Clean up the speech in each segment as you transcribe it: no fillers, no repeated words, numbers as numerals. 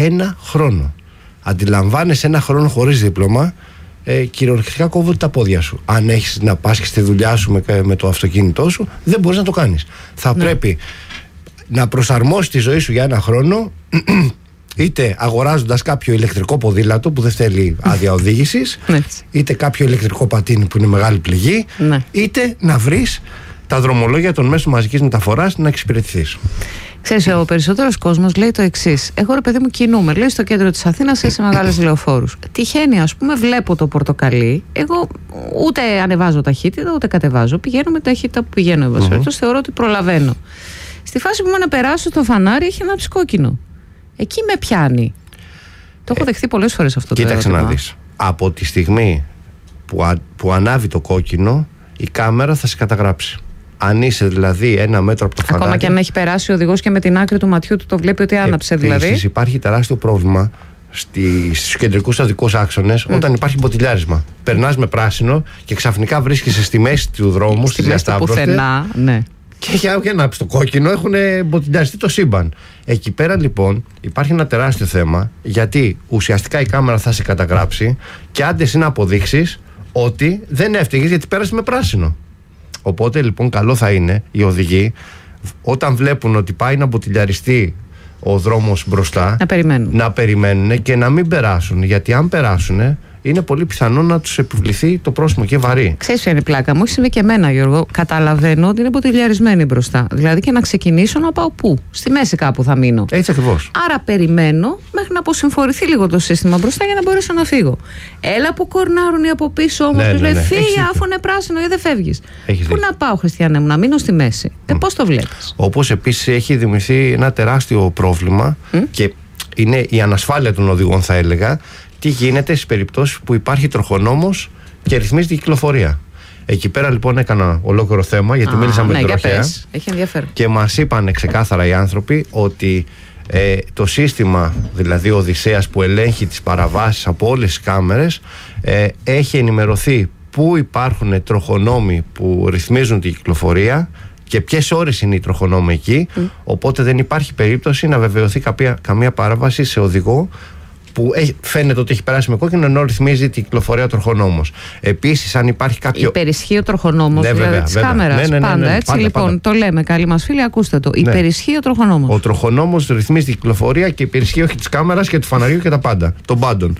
1 χρόνο. Αντιλαμβάνεσαι 1 χρόνο χωρίς δίπλωμα, κυριολεκτικά κόβονται τα πόδια σου. Αν έχεις να πας και στη δουλειά σου με το αυτοκίνητό σου, δεν μπορείς να το κάνεις. Θα πρέπει να προσαρμόσεις τη ζωή σου για 1 χρόνο, είτε αγοράζοντας κάποιο ηλεκτρικό ποδήλατο που δεν θέλει άδεια οδήγησης, είτε κάποιο ηλεκτρικό πατίνι που είναι μεγάλη πληγή, είτε να βρεις τα δρομολόγια των μέσων μαζικής μεταφοράς να εξυπηρετηθείς. Ξέρεις, ο περισσότερος κόσμος λέει το εξής. Εγώ, ρε παιδί μου, κινούμαι. Λέει στο κέντρο της Αθήνας ή σε μεγάλες λεωφόρους. Τυχαίνει, ας πούμε, βλέπω το πορτοκαλί. Εγώ ούτε ανεβάζω ταχύτητα, ούτε κατεβάζω. Πηγαίνω με ταχύτητα που πηγαίνω. Θεωρώ ότι προλαβαίνω. Στη φάση που είμαι να περάσω το φανάρι, έχει ανάψει κόκκινο. Εκεί με πιάνει. Το έχω δεχθεί πολλές φορές αυτό το ερώτημα. Κοίταξε να δεις. Από τη στιγμή που ανάβει το κόκκινο, η κάμερα θα σε καταγράψει. Αν είσαι δηλαδή 1 μέτρο από το φανάρι. Ακόμα και αν έχει περάσει ο οδηγός και με την άκρη του ματιού του το βλέπει ότι άναψε δηλαδή. Επίσης υπάρχει τεράστιο πρόβλημα στους κεντρικούς οδικούς άξονες όταν υπάρχει μποτιλιάρισμα. Περνάς με πράσινο και ξαφνικά βρίσκεσαι στη μέση του δρόμου, στη διασταύρωση. Πουθενά, ναι. Και για ανάψει το κόκκινο έχουν μποτιλιαριστεί το σύμπαν. Εκεί πέρα λοιπόν υπάρχει ένα τεράστιο θέμα, γιατί ουσιαστικά η κάμερα θα σε καταγράψει και άντε εσύ να αποδείξεις ότι δεν έφταιγες γιατί πέρασε με πράσινο. Οπότε λοιπόν καλό θα είναι οι οδηγοί όταν βλέπουν ότι πάει να μποτιλιαριστεί ο δρόμος μπροστά να περιμένουν και να μην περάσουν, γιατί αν περάσουν είναι πολύ πιθανό να τους επιβληθεί το πρόστιμο και βαρύ. Ξέρεις ποια είναι η πλάκα μου? Έχει συμβεί και εμένα, Γιώργο. Καταλαβαίνω ότι είναι μποτιλιαρισμένη μπροστά. Δηλαδή και να ξεκινήσω να πάω πού? Στη μέση κάπου θα μείνω. Έτσι ακριβώς. Άρα περιμένω μέχρι να αποσυμφορηθεί λίγο το σύστημα μπροστά για να μπορέσω να φύγω. Έλα που κορνάρουν οι από πίσω όμως. Τους λέει φύγε, αφού είναι πράσινο ή δεν φεύγεις. Πού να πάω, Χριστιανέ μου, να μείνω στη μέση? Πώς το βλέπεις? Όπως επίσης έχει δημιουργηθεί ένα τεράστιο πρόβλημα και είναι η ανασφάλεια των οδηγών, θα έλεγα. Τι γίνεται στις περιπτώσεις που υπάρχει τροχονόμος και ρυθμίζεται η κυκλοφορία. Εκεί πέρα λοιπόν έκανα ολόκληρο θέμα, γιατί μίλησα με την τροχέα. Έχει ενδιαφέρον. Και μας είπαν ξεκάθαρα οι άνθρωποι ότι το σύστημα, δηλαδή ο Οδυσσέας που ελέγχει τις παραβάσεις από όλες τις κάμερες, έχει ενημερωθεί πού υπάρχουν τροχονόμοι που ρυθμίζουν την κυκλοφορία και ποιες ώρες είναι οι τροχονόμοι εκεί. Οπότε δεν υπάρχει περίπτωση να βεβαιωθεί καμία παράβαση σε οδηγό που φαίνεται ότι έχει περάσει με κόκκινο ενώ ρυθμίζει την κυκλοφορία ο τροχονόμος. Επίσης, αν υπάρχει κάποιο. Υπερισχύει ο τροχονόμος, δηλαδή της κάμερας. Πάντα έτσι. Λοιπόν, το λέμε, καλοί μας φίλοι, ακούστε το. Υπερισχύει ο τροχονόμος. Ο τροχονόμος ρυθμίζει την κυκλοφορία και υπερισχύει όχι της κάμερας και του φαναριού και τα πάντα. Των πάντων.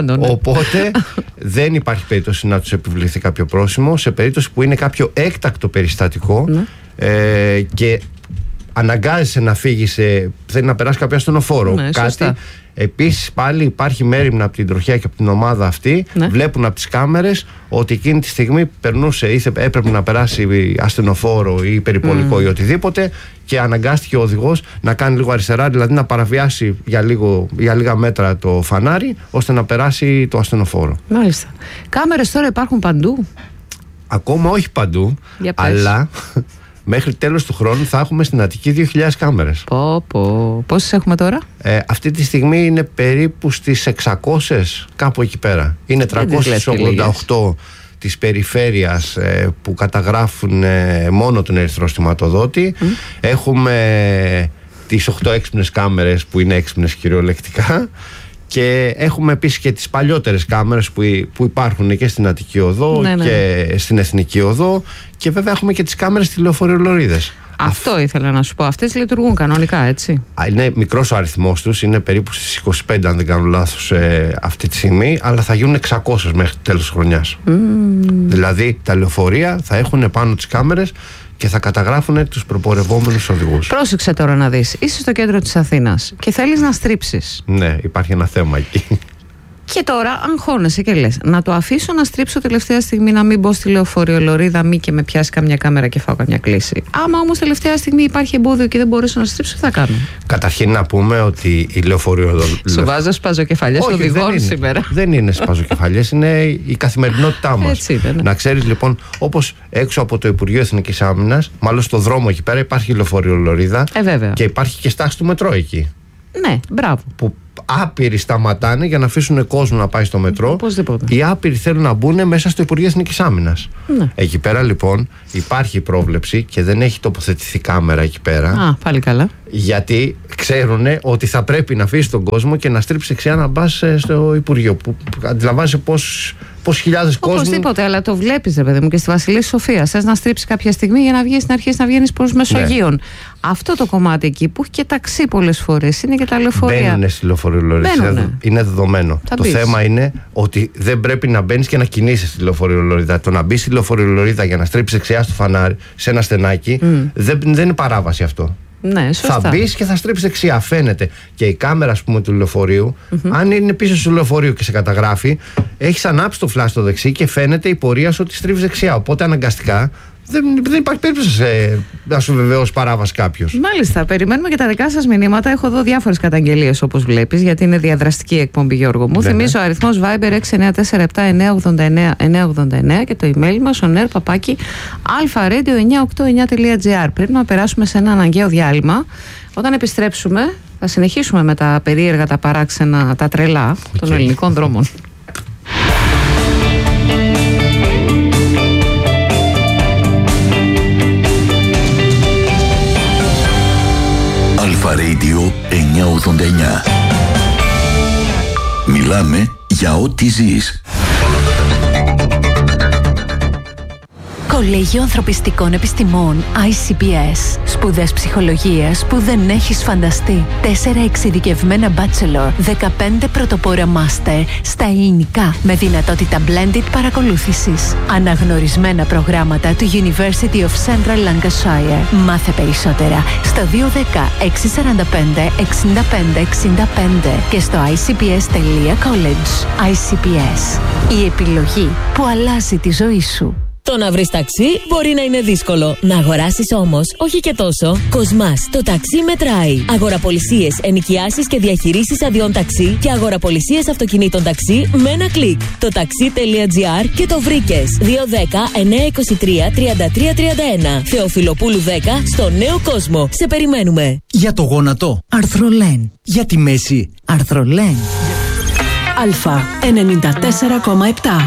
Οπότε δεν υπάρχει περίπτωση να τους επιβληθεί κάποιο πρόστιμο. Σε περίπτωση που είναι κάποιο έκτακτο περιστατικό και αναγκάζεσαι να φύγεις, θέλει να περάσει κάποιο ασθενοφόρο. Κάτι. Επίσης πάλι υπάρχει μέριμνα από την τροχέα και από την ομάδα αυτή. Βλέπουν από τις κάμερες ότι εκείνη τη στιγμή περνούσε ή έπρεπε να περάσει ασθενοφόρο ή περιπολικό ή οτιδήποτε και αναγκάστηκε ο οδηγός να κάνει λίγο αριστερά, δηλαδή να παραβιάσει για λίγα μέτρα το φανάρι ώστε να περάσει το ασθενοφόρο. Μάλιστα. Κάμερες τώρα υπάρχουν παντού? Ακόμα όχι παντού, αλλά μέχρι τέλος του χρόνου θα έχουμε στην Αττική 2.000 κάμερες. Πόσες έχουμε τώρα? Αυτή τη στιγμή είναι περίπου στις 600, κάπου εκεί πέρα. Είναι 388 της περιφέρειας που καταγράφουν μόνο τον ερυθρό στιματοδότη. Έχουμε τις 8 έξυπνες κάμερες που είναι έξυπνες κυριολεκτικά. Και έχουμε επίσης και τις παλιότερες κάμερες που υπάρχουν και στην Αττική Οδό και στην Εθνική Οδό. Και βέβαια έχουμε και τις κάμερες στη λεωφορειολωρίδες. Αυτό ήθελα να σου πω. Αυτές λειτουργούν κανονικά, έτσι? Είναι μικρός ο αριθμός τους, είναι περίπου στις 25 αν δεν κάνω λάθος αυτή τη στιγμή, αλλά θα γίνουν 600 μέχρι τέλος της χρονιάς. Δηλαδή τα λεωφορεία θα έχουν πάνω τις κάμερες και θα καταγράφουν τους προπορευόμενους οδηγούς. Πρόσεξε τώρα να δεις. Είσαι στο κέντρο της Αθήνας και θέλεις να στρίψεις. Ναι, υπάρχει ένα θέμα εκεί. Και τώρα αγχώνεσαι και λες, να το αφήσω να στρίψω τελευταία στιγμή, να μην μπω στη λεωφορειολωρίδα, μη και με πιάσει καμιά κάμερα και φάω καμιά κλίση. Άμα όμως τελευταία στιγμή υπάρχει εμπόδιο και δεν μπορέσω να στρίψω, τι θα κάνω? Καταρχήν να πούμε ότι η λεωφορειολωρίδα. Σου βάζω σπαζοκεφαλιές οδηγών σήμερα. Δεν είναι σπαζοκεφαλιές, είναι η καθημερινότητά μας. Έτσι είναι. Να ξέρεις λοιπόν, όπως έξω από το Υπουργείο Εθνικής Άμυνας, μάλλον στο δρόμο εκεί πέρα υπάρχει η λεωφορειολωρίδα. Βέβαια. Και υπάρχει και στάση του μετρό εκεί. Ναι, μπράβο. Που άπειροι σταματάνε για να αφήσουν κόσμο να πάει στο μετρό. Οπωσδήποτε. Οι άπειροι θέλουν να μπουν μέσα στο Υπουργείο Εθνικής Άμυνας. Ναι. Εκεί πέρα λοιπόν υπάρχει πρόβλεψη και δεν έχει τοποθετηθεί κάμερα εκεί πέρα. Πάλι καλά. Γιατί ξέρουν ότι θα πρέπει να αφήσει τον κόσμο και να στρίψει δεξιά να μπει στο Υπουργείο. Που αντιλαμβάνεσαι πώς χιλιάδες κόσμου. Οπωσδήποτε, αλλά το βλέπεις, ρε παιδί μου, και στη Βασιλής Σοφίας. Θες να στρίψεις κάποια στιγμή για να βγεις, να αρχίσεις να βγαίνεις προς Μεσογείων. Ναι. Αυτό το κομμάτι εκεί που έχει και ταξί πολλές φορές είναι και τα λεωφορεία. Μπαίνουν στη λεωφορειολωρίδα. Είναι δεδομένο. Το θέμα είναι ότι δεν πρέπει να μπαίνεις και να κινείσαι στη λεωφορειολωρίδα. Το να μπει στη λεωφορειολωρίδα για να στρίψεις δεξιά στο φανάρι, σε ένα στενάκι, δεν είναι παράβαση αυτό. Ναι, σωστά. Θα μπει και θα στρίψει δεξιά. Φαίνεται. Και η κάμερα, ας πούμε, του λεωφορείου, αν είναι πίσω του λεωφορείου και σε καταγράφει, έχει ανάψει το φλάσ στο δεξί και φαίνεται η πορεία σου ότι στρίβει δεξιά. Οπότε αναγκαστικά δεν υπάρχει περίπτωση να σου βεβαιώσει παράβαση κάποιος. Μάλιστα. Περιμένουμε και τα δικά σας μηνύματα. Έχω εδώ διάφορες καταγγελίες, όπως βλέπεις, γιατί είναι διαδραστική εκπομπή, Γιώργο μου. Θυμίζω αριθμός Viber 694-7-989-89 και το email μας oner.alpha-radio989.gr. Πρέπει να περάσουμε σε ένα αναγκαίο διάλειμμα. Όταν επιστρέψουμε, θα συνεχίσουμε με τα περίεργα, τα παράξενα, τα τρελά των ελληνικών δρόμων. Alpha Radio 989. Μιλάμε για ό,τι ζεις. Κολέγιο Ανθρωπιστικών Επιστημών ICPS. Σπουδές ψυχολογίας που δεν έχεις φανταστεί. 4 εξειδικευμένα bachelor, 15 πρωτοπόρα master στα ελληνικά με δυνατότητα blended παρακολούθησης. Αναγνωρισμένα προγράμματα του University of Central Lancashire. Μάθε περισσότερα στο 210 645 65 65 και στο icps.college. ICPS. Η επιλογή που αλλάζει τη ζωή σου. Το να βρεις ταξί μπορεί να είναι δύσκολο. Να αγοράσεις όμως, όχι και τόσο. Κοσμάς, το ταξί μετράει. Αγοραπολισίες, ενοικιάσεις και διαχειρήσεις αδειών ταξί και αγοραπολισίες αυτοκινήτων ταξί με ένα κλικ. Το taxi.gr και το βρήκες. 210-923-3331. Θεοφιλοπούλου 10 στο Νέο Κόσμο. Σε περιμένουμε. Για το γόνατο, Αρθρολέν. Για τη μέση, Αρθρολέν. Αλφα 94,7.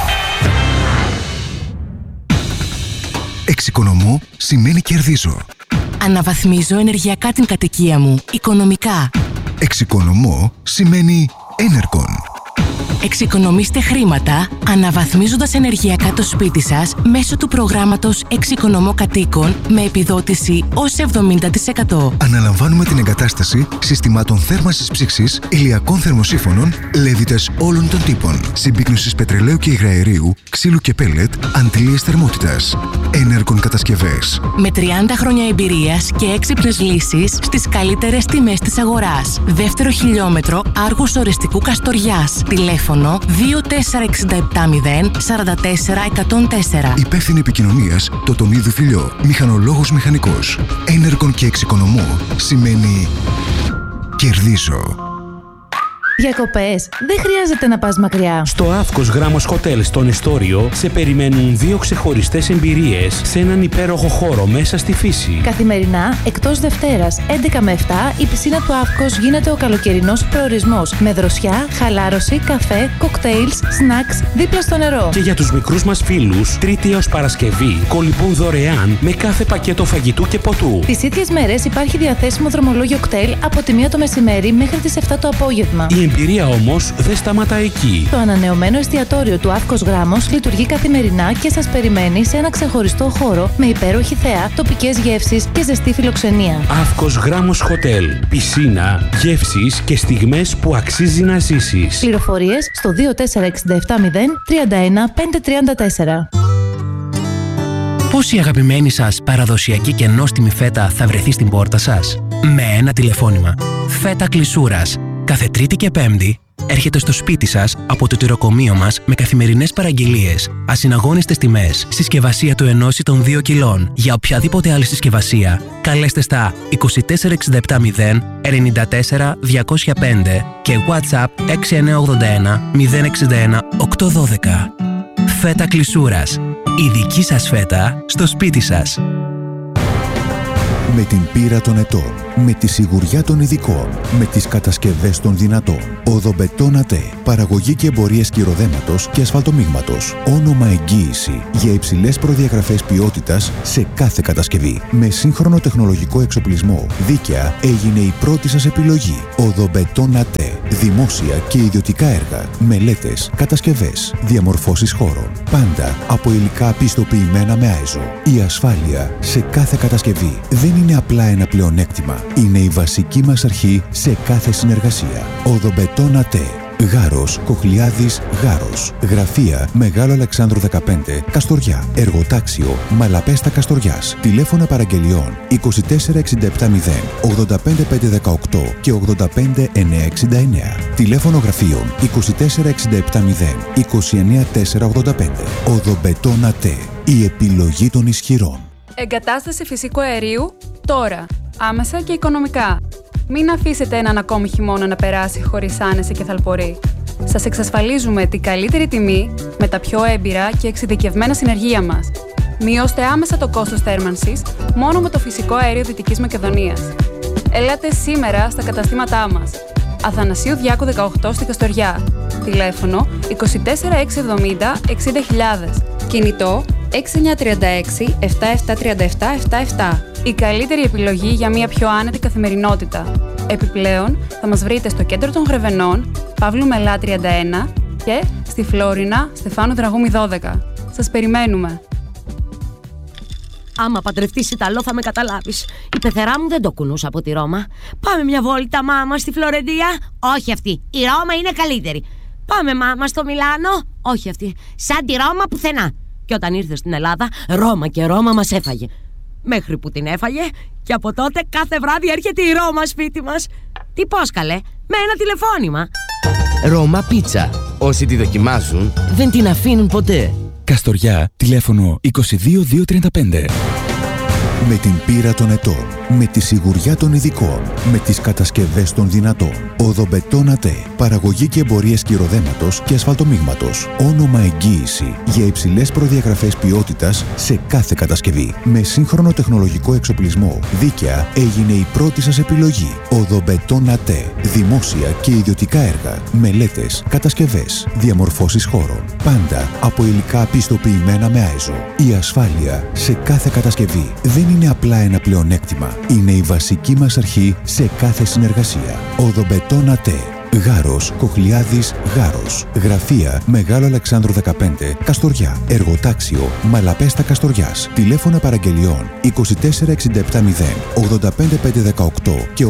Εξοικονομώ σημαίνει κερδίζω. Αναβαθμίζω ενεργειακά την κατοικία μου, οικονομικά. Εξοικονομώ σημαίνει Enercon. Εξοικονομήστε χρήματα αναβαθμίζοντας ενεργειακά το σπίτι σας μέσω του προγράμματος Εξοικονομώ Κατοίκων με επιδότηση ως 70%. Αναλαμβάνουμε την εγκατάσταση συστημάτων θέρμανσης ψήξης, ηλιακών θερμοσύφωνων, λέβητες όλων των τύπων, συμπίκνωσης πετρελαίου και υγραερίου, ξύλου και πέλετ, αντλίες θερμότητας. Enercon κατασκευές. Με 30 χρόνια εμπειρίας και έξυπνες λύσεις στις καλύτερες τιμές της αγοράς. Δεύτερο χιλιόμετρο Άργους Ορεστικού Καστοριάς. Τηλέφωνο 24670 44 104. Υπεύθυνη επικοινωνίας Τοτονίδου Φιλιό. Μηχανολόγος μηχανικός. Enercon και εξοικονομώ σημαίνει κερδίζω. Διακοπές. Δεν χρειάζεται να πας μακριά. Στο Αύκος Γράμμος Hotel στον Ιστόριο σε περιμένουν 2 ξεχωριστές εμπειρίες σε έναν υπέροχο χώρο μέσα στη φύση. Καθημερινά, εκτός Δευτέρας, 11 με 7, η πισίνα του Αύκος γίνεται ο καλοκαιρινός προορισμός. Με δροσιά, χαλάρωση, καφέ, κοκτέιλς, σνακς δίπλα στο νερό. Και για τους μικρούς μας φίλους, Τρίτη έως Παρασκευή, κολυμπούν δωρεάν με κάθε πακέτο φαγητού και ποτού. Τις ίδιες μέρες υπάρχει διαθέσιμο δρομολόγιο κτέλ από τη 1 το μεσημέρι μέχρι τις 7 το απόγευμα. Η εμπειρία όμως δεν σταματά εκεί. Το ανανεωμένο εστιατόριο του Αύκος Γράμμος λειτουργεί καθημερινά και σας περιμένει σε ένα ξεχωριστό χώρο με υπέροχη θέα, τοπικές γεύσεις και ζεστή φιλοξενία. Αύκος Γράμμος Hotel. Πισίνα, γεύσεις και στιγμές που αξίζει να ζήσεις. Πληροφορίες στο 24670 31 534. Πώς η αγαπημένη σας παραδοσιακή και νόστιμη φέτα θα βρεθεί στην πόρτα σας? Με ένα τηλεφώνημα. Φέτα Κλεισούρας. Κάθε Τρίτη και Πέμπτη έρχεται στο σπίτι σας από το τυροκομείο μας με καθημερινές παραγγελίες, ασυναγώνιστες τιμές, συσκευασία του 1 ή των 2 κιλών. Για οποιαδήποτε άλλη συσκευασία, καλέστε στα 24670 94 205 και WhatsApp 6981 061 812. Φέτα Κλεισούρας. Η δική σας φέτα στο σπίτι σας. Με την πείρα των ετών, με τη σιγουριά των ειδικών, με τις κατασκευές των δυνατών. Οδομπετόν ΑΤΕ. Παραγωγή και εμπορίες κυροδέματος και ασφαλτομίγματος. Όνομα εγγύηση για υψηλές προδιαγραφές ποιότητας σε κάθε κατασκευή. Με σύγχρονο τεχνολογικό εξοπλισμό. Δίκαια έγινε η πρώτη σας επιλογή. Οδομπετόν ΑΤΕ. Δημόσια και ιδιωτικά έργα. Μελέτες, κατασκευές, διαμορφώσεις χώρων. Πάντα από υλικά πιστοποιημένα με άιζο. Η ασφάλεια σε κάθε κατασκευή δεν είναι απλά ένα πλεονέκτημα. Είναι η βασική μας αρχή σε κάθε συνεργασία. Οδομπετόν ΑΤΕ. Γάρος, Κοχλιάδης, Γάρος. Γραφεία Μεγάλο Αλεξάνδρου 15, Καστοριά. Εργοτάξιο Μαλαπέστα Καστοριάς. Τηλέφωνα παραγγελιών 24670 85518 και 85969. Τηλέφωνο γραφείων 24670 29485. Οδομπετόν ΑΤΕ. Η επιλογή των ισχυρών. Εγκατάσταση φυσικού αερίου τώρα. Άμεσα και οικονομικά. Μην αφήσετε έναν ακόμη χειμώνα να περάσει χωρίς άνεση και θαλπορή. Σας εξασφαλίζουμε την καλύτερη τιμή με τα πιο έμπειρα και εξειδικευμένα συνεργεία μας. Μειώστε άμεσα το κόστος θέρμανσης μόνο με το φυσικό αέριο Δυτικής Μακεδονίας. Ελάτε σήμερα στα καταστήματά μας. Αθανασίου Διάκου 18 στη Καστοριά. Τηλέφωνο 24670 60.000. Κινητό 6936 7737 77. Η καλύτερη επιλογή για μια πιο άνετη καθημερινότητα. Επιπλέον, θα μας βρείτε στο κέντρο των Γρεβενών, Παύλου Μελά 31 και στη Φλόρινα, Στεφάνου Δραγούμη 12. Σας περιμένουμε. Άμα παντρευτείς Ιταλό θα με καταλάβεις. Η πεθερά μου δεν το κουνούσα από τη Ρώμα. Πάμε μια βόλτα, μάμα, στη Φλωρεντία. Όχι αυτή. Η Ρώμα είναι καλύτερη. Πάμε, μάμα, στο Μιλάνο. Όχι αυτή. Σαν τη Ρώμα πουθενά. Και όταν ήρθε στην Ελλάδα, Ρώμα και Ρώμα μας έφαγε. Μέχρι που την έφαγε και από τότε κάθε βράδυ έρχεται η Ρώμα σπίτι μας. Τι πώς καλέ, με ένα τηλεφώνημα. Ρώμα Πίτσα. Όσοι τη δοκιμάζουν δεν την αφήνουν ποτέ. Καστοριά, τηλέφωνο 22235. Με την πείρα των ετών, με τη σιγουριά των ειδικών, με τις κατασκευές των δυνατών. Οδομπετόν ΑΤΕ. Παραγωγή και εμπορίες κυροδέματος και ασφαλτομίγματος. Όνομα εγγύηση για υψηλές προδιαγραφές ποιότητας σε κάθε κατασκευή. Με σύγχρονο τεχνολογικό εξοπλισμό. Δίκαια έγινε η πρώτη σας επιλογή. Οδομπετόν ΑΤΕ. Δημόσια και ιδιωτικά έργα. Μελέτες, κατασκευές, διαμορφώσεις χώρων. Πάντα από υλικά πιστοποιημένα με άιζο. Η ασφάλεια σε κάθε κατασκευή δεν είναι απλά ένα πλεονέκτημα. Είναι η βασική μας αρχή σε κάθε συνεργασία. Οδομπετόν ΑΤΕ. Γάρος, Κοχλιάδης, Γάρος. Γραφεία Μεγάλο Αλεξάνδρου 15, Καστοριά. Εργοτάξιο Μαλαπέστα Καστοριάς. Τηλέφωνα παραγγελιών 24670 85518 και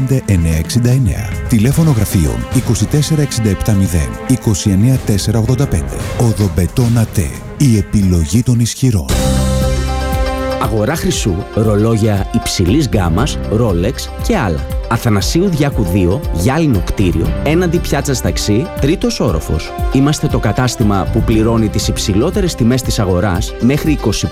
85969. Τηλέφωνο γραφείων 24670 29485. Οδομπετόν ΑΤΕ. Η επιλογή των ισχυρών. Αγορά χρυσού, ρολόγια υψηλής γκάμας, Rolex και άλλα. Αθανασίου Διάκου 2, γυάλινο κτίριο, έναντι πιάτσας ταξί, τρίτος όροφος. Είμαστε το κατάστημα που πληρώνει τις υψηλότερες τιμές της αγοράς μέχρι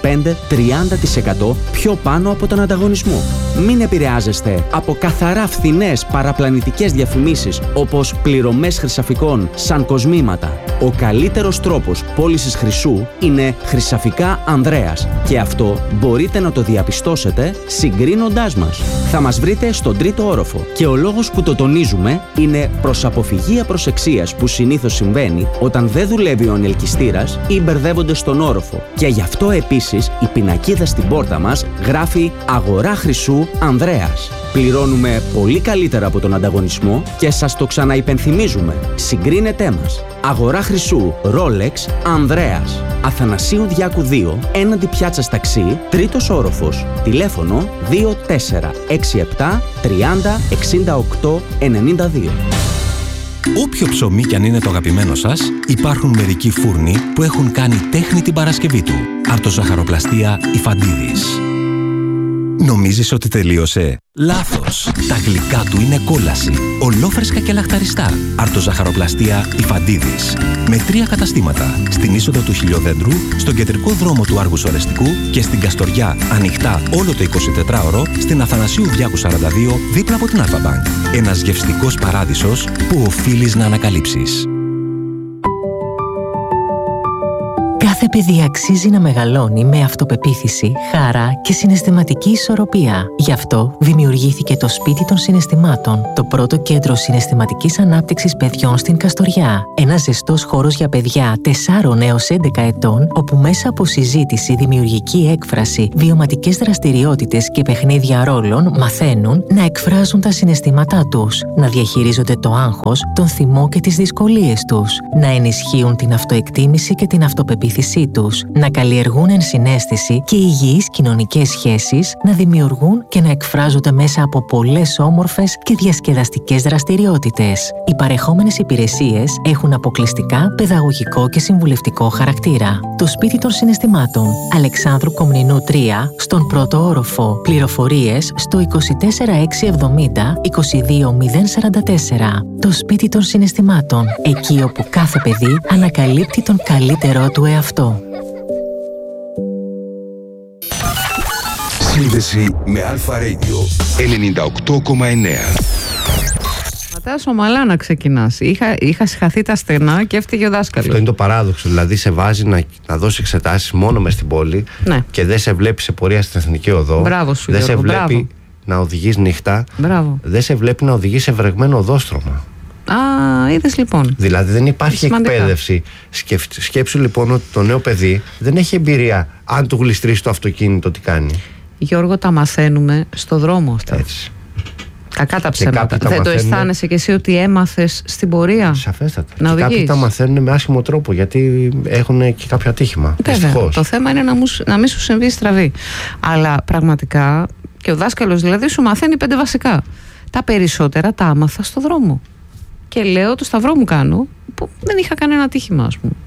25-30% πιο πάνω από τον ανταγωνισμό. Μην επηρεάζεστε από καθαρά φθηνές παραπλανητικές διαφημίσεις όπως πληρωμές χρυσαφικών σαν κοσμήματα. Ο καλύτερος τρόπος πώλησης χρυσού είναι Χρυσαφικά Ανδρέας και αυτό μπορείτε να το διαπιστώσετε συγκρίνοντάς μας. Θα μας βρείτε στον τρίτο όροφο και ο λόγος που το τονίζουμε είναι προς αποφυγή απροσεξίας που συνήθως συμβαίνει όταν δεν δουλεύει ο ανελκυστήρας ή μπερδεύονται στον όροφο. Και γι' αυτό επίσης η πινακίδα στην πόρτα μας γράφει «Αγορά χρυσού Ανδρέας». Πληρώνουμε πολύ καλύτερα από τον ανταγωνισμό και σας το ξαναυπενθυμίζουμε. Συγκρίνετέ μας. Αγορά χρυσού Rolex Ανδρέας. Αθανασίου Διάκου 2, έναντι πιάτσας ταξί, τρίτος όροφος. Τηλέφωνο 2467 30 68 92. Όποιο ψωμί κι αν είναι το αγαπημένο σας, υπάρχουν μερικοί φούρνοι που έχουν κάνει τέχνη την Παρασκευή του. Αρτοζαχαροπλαστεία Ιφαντίδης. Νομίζεις ότι τελείωσε? Λάθος! Τα γλυκά του είναι κόλαση. Ολόφρεσκα και λαχταριστά. Αρτοζαχαροπλαστεία Ιφαντίδης. Με 3 καταστήματα. Στην είσοδο του Χιλιοδέντρου, στον κεντρικό δρόμο του Άργους Ορεστικού και στην Καστοριά, ανοιχτά όλο το 24ωρο, στην Αθανασίου Διάκου 42, δίπλα από την Alpha Bank. Ένας γευστικός παράδεισος που οφείλεις να ανακαλύψεις. Κάθε παιδί αξίζει να μεγαλώνει με αυτοπεποίθηση, χαρά και συναισθηματική ισορροπία. Γι' αυτό δημιουργήθηκε το Σπίτι των Συναισθημάτων, το πρώτο κέντρο συναισθηματικής ανάπτυξης παιδιών στην Καστοριά. Ένας ζεστός χώρος για παιδιά 4 έως 11 ετών, όπου μέσα από συζήτηση, δημιουργική έκφραση, βιωματικές δραστηριότητες και παιχνίδια ρόλων μαθαίνουν να εκφράζουν τα συναισθήματά τους, να διαχειρίζονται το άγχος, τον θυμό και τις δυσκολίες τους, να ενισχύουν την αυτοεκτίμηση και την αυτοπεποίθησή τους, να καλλιεργούν ενσυναίσθηση και υγιείς κοινωνικές σχέσεις, να δημιουργούν και να εκφράζονται μέσα από πολλές όμορφες και διασκεδαστικές δραστηριότητες. Οι παρεχόμενες υπηρεσίες έχουν αποκλειστικά παιδαγωγικό και συμβουλευτικό χαρακτήρα. Το Σπίτι των Συναισθημάτων, Αλεξάνδρου Κομνηνού 3, στον πρώτο όροφο. Πληροφορίες στο 24670 22044. Το Σπίτι των Συναισθημάτων, εκεί όπου κάθε παιδί ανακαλύπτει τον καλύτερό του εαυτό. Σύνδεση με Αλφα Radio 98,9. Σταματάς ομαλά να ξεκινάς. Είχα συγχαθεί τα στενά και έφταιγε ο δάσκαλος. Αυτό είναι το παράδοξο. Δηλαδή σε βάζει να δώσεις εξετάσεις μόνο μες στην πόλη, ναι, και δεν σε βλέπει σε πορεία στην Εθνική Οδό. Μπράβο σου, δεν Γιώργο, σε βλέπει μπράβο να οδηγείς νύχτα. Μπράβο. Δεν σε βλέπει να οδηγείς σε βρεγμένο οδόστρωμα. Είδες λοιπόν. Δηλαδή δεν υπάρχει εκπαίδευση. Σκέψου λοιπόν ότι το νέο παιδί δεν έχει εμπειρία. Αν του γλιστρήσει το αυτοκίνητο, τι κάνει. Γιώργο, τα μαθαίνουμε στο δρόμο αυτά. Έτσι. Κακά τα ψέματα. Δεν το αισθάνεσαι και εσύ ότι έμαθες στην πορεία? Σαφέστατα. Να οδηγείς. Κάποιοι τα μαθαίνουν με άσχημο τρόπο γιατί έχουν και κάποιο ατύχημα. Βέβαια. Το θέμα είναι να μην σου συμβεί στραβή. Αλλά πραγματικά και ο δάσκαλος δηλαδή σου μαθαίνει 5 βασικά. Τα περισσότερα τα άμαθα στο δρόμο. Και λέω, το σταυρό μου κάνω, που δεν είχα κανένα ατύχημα, ας πούμε.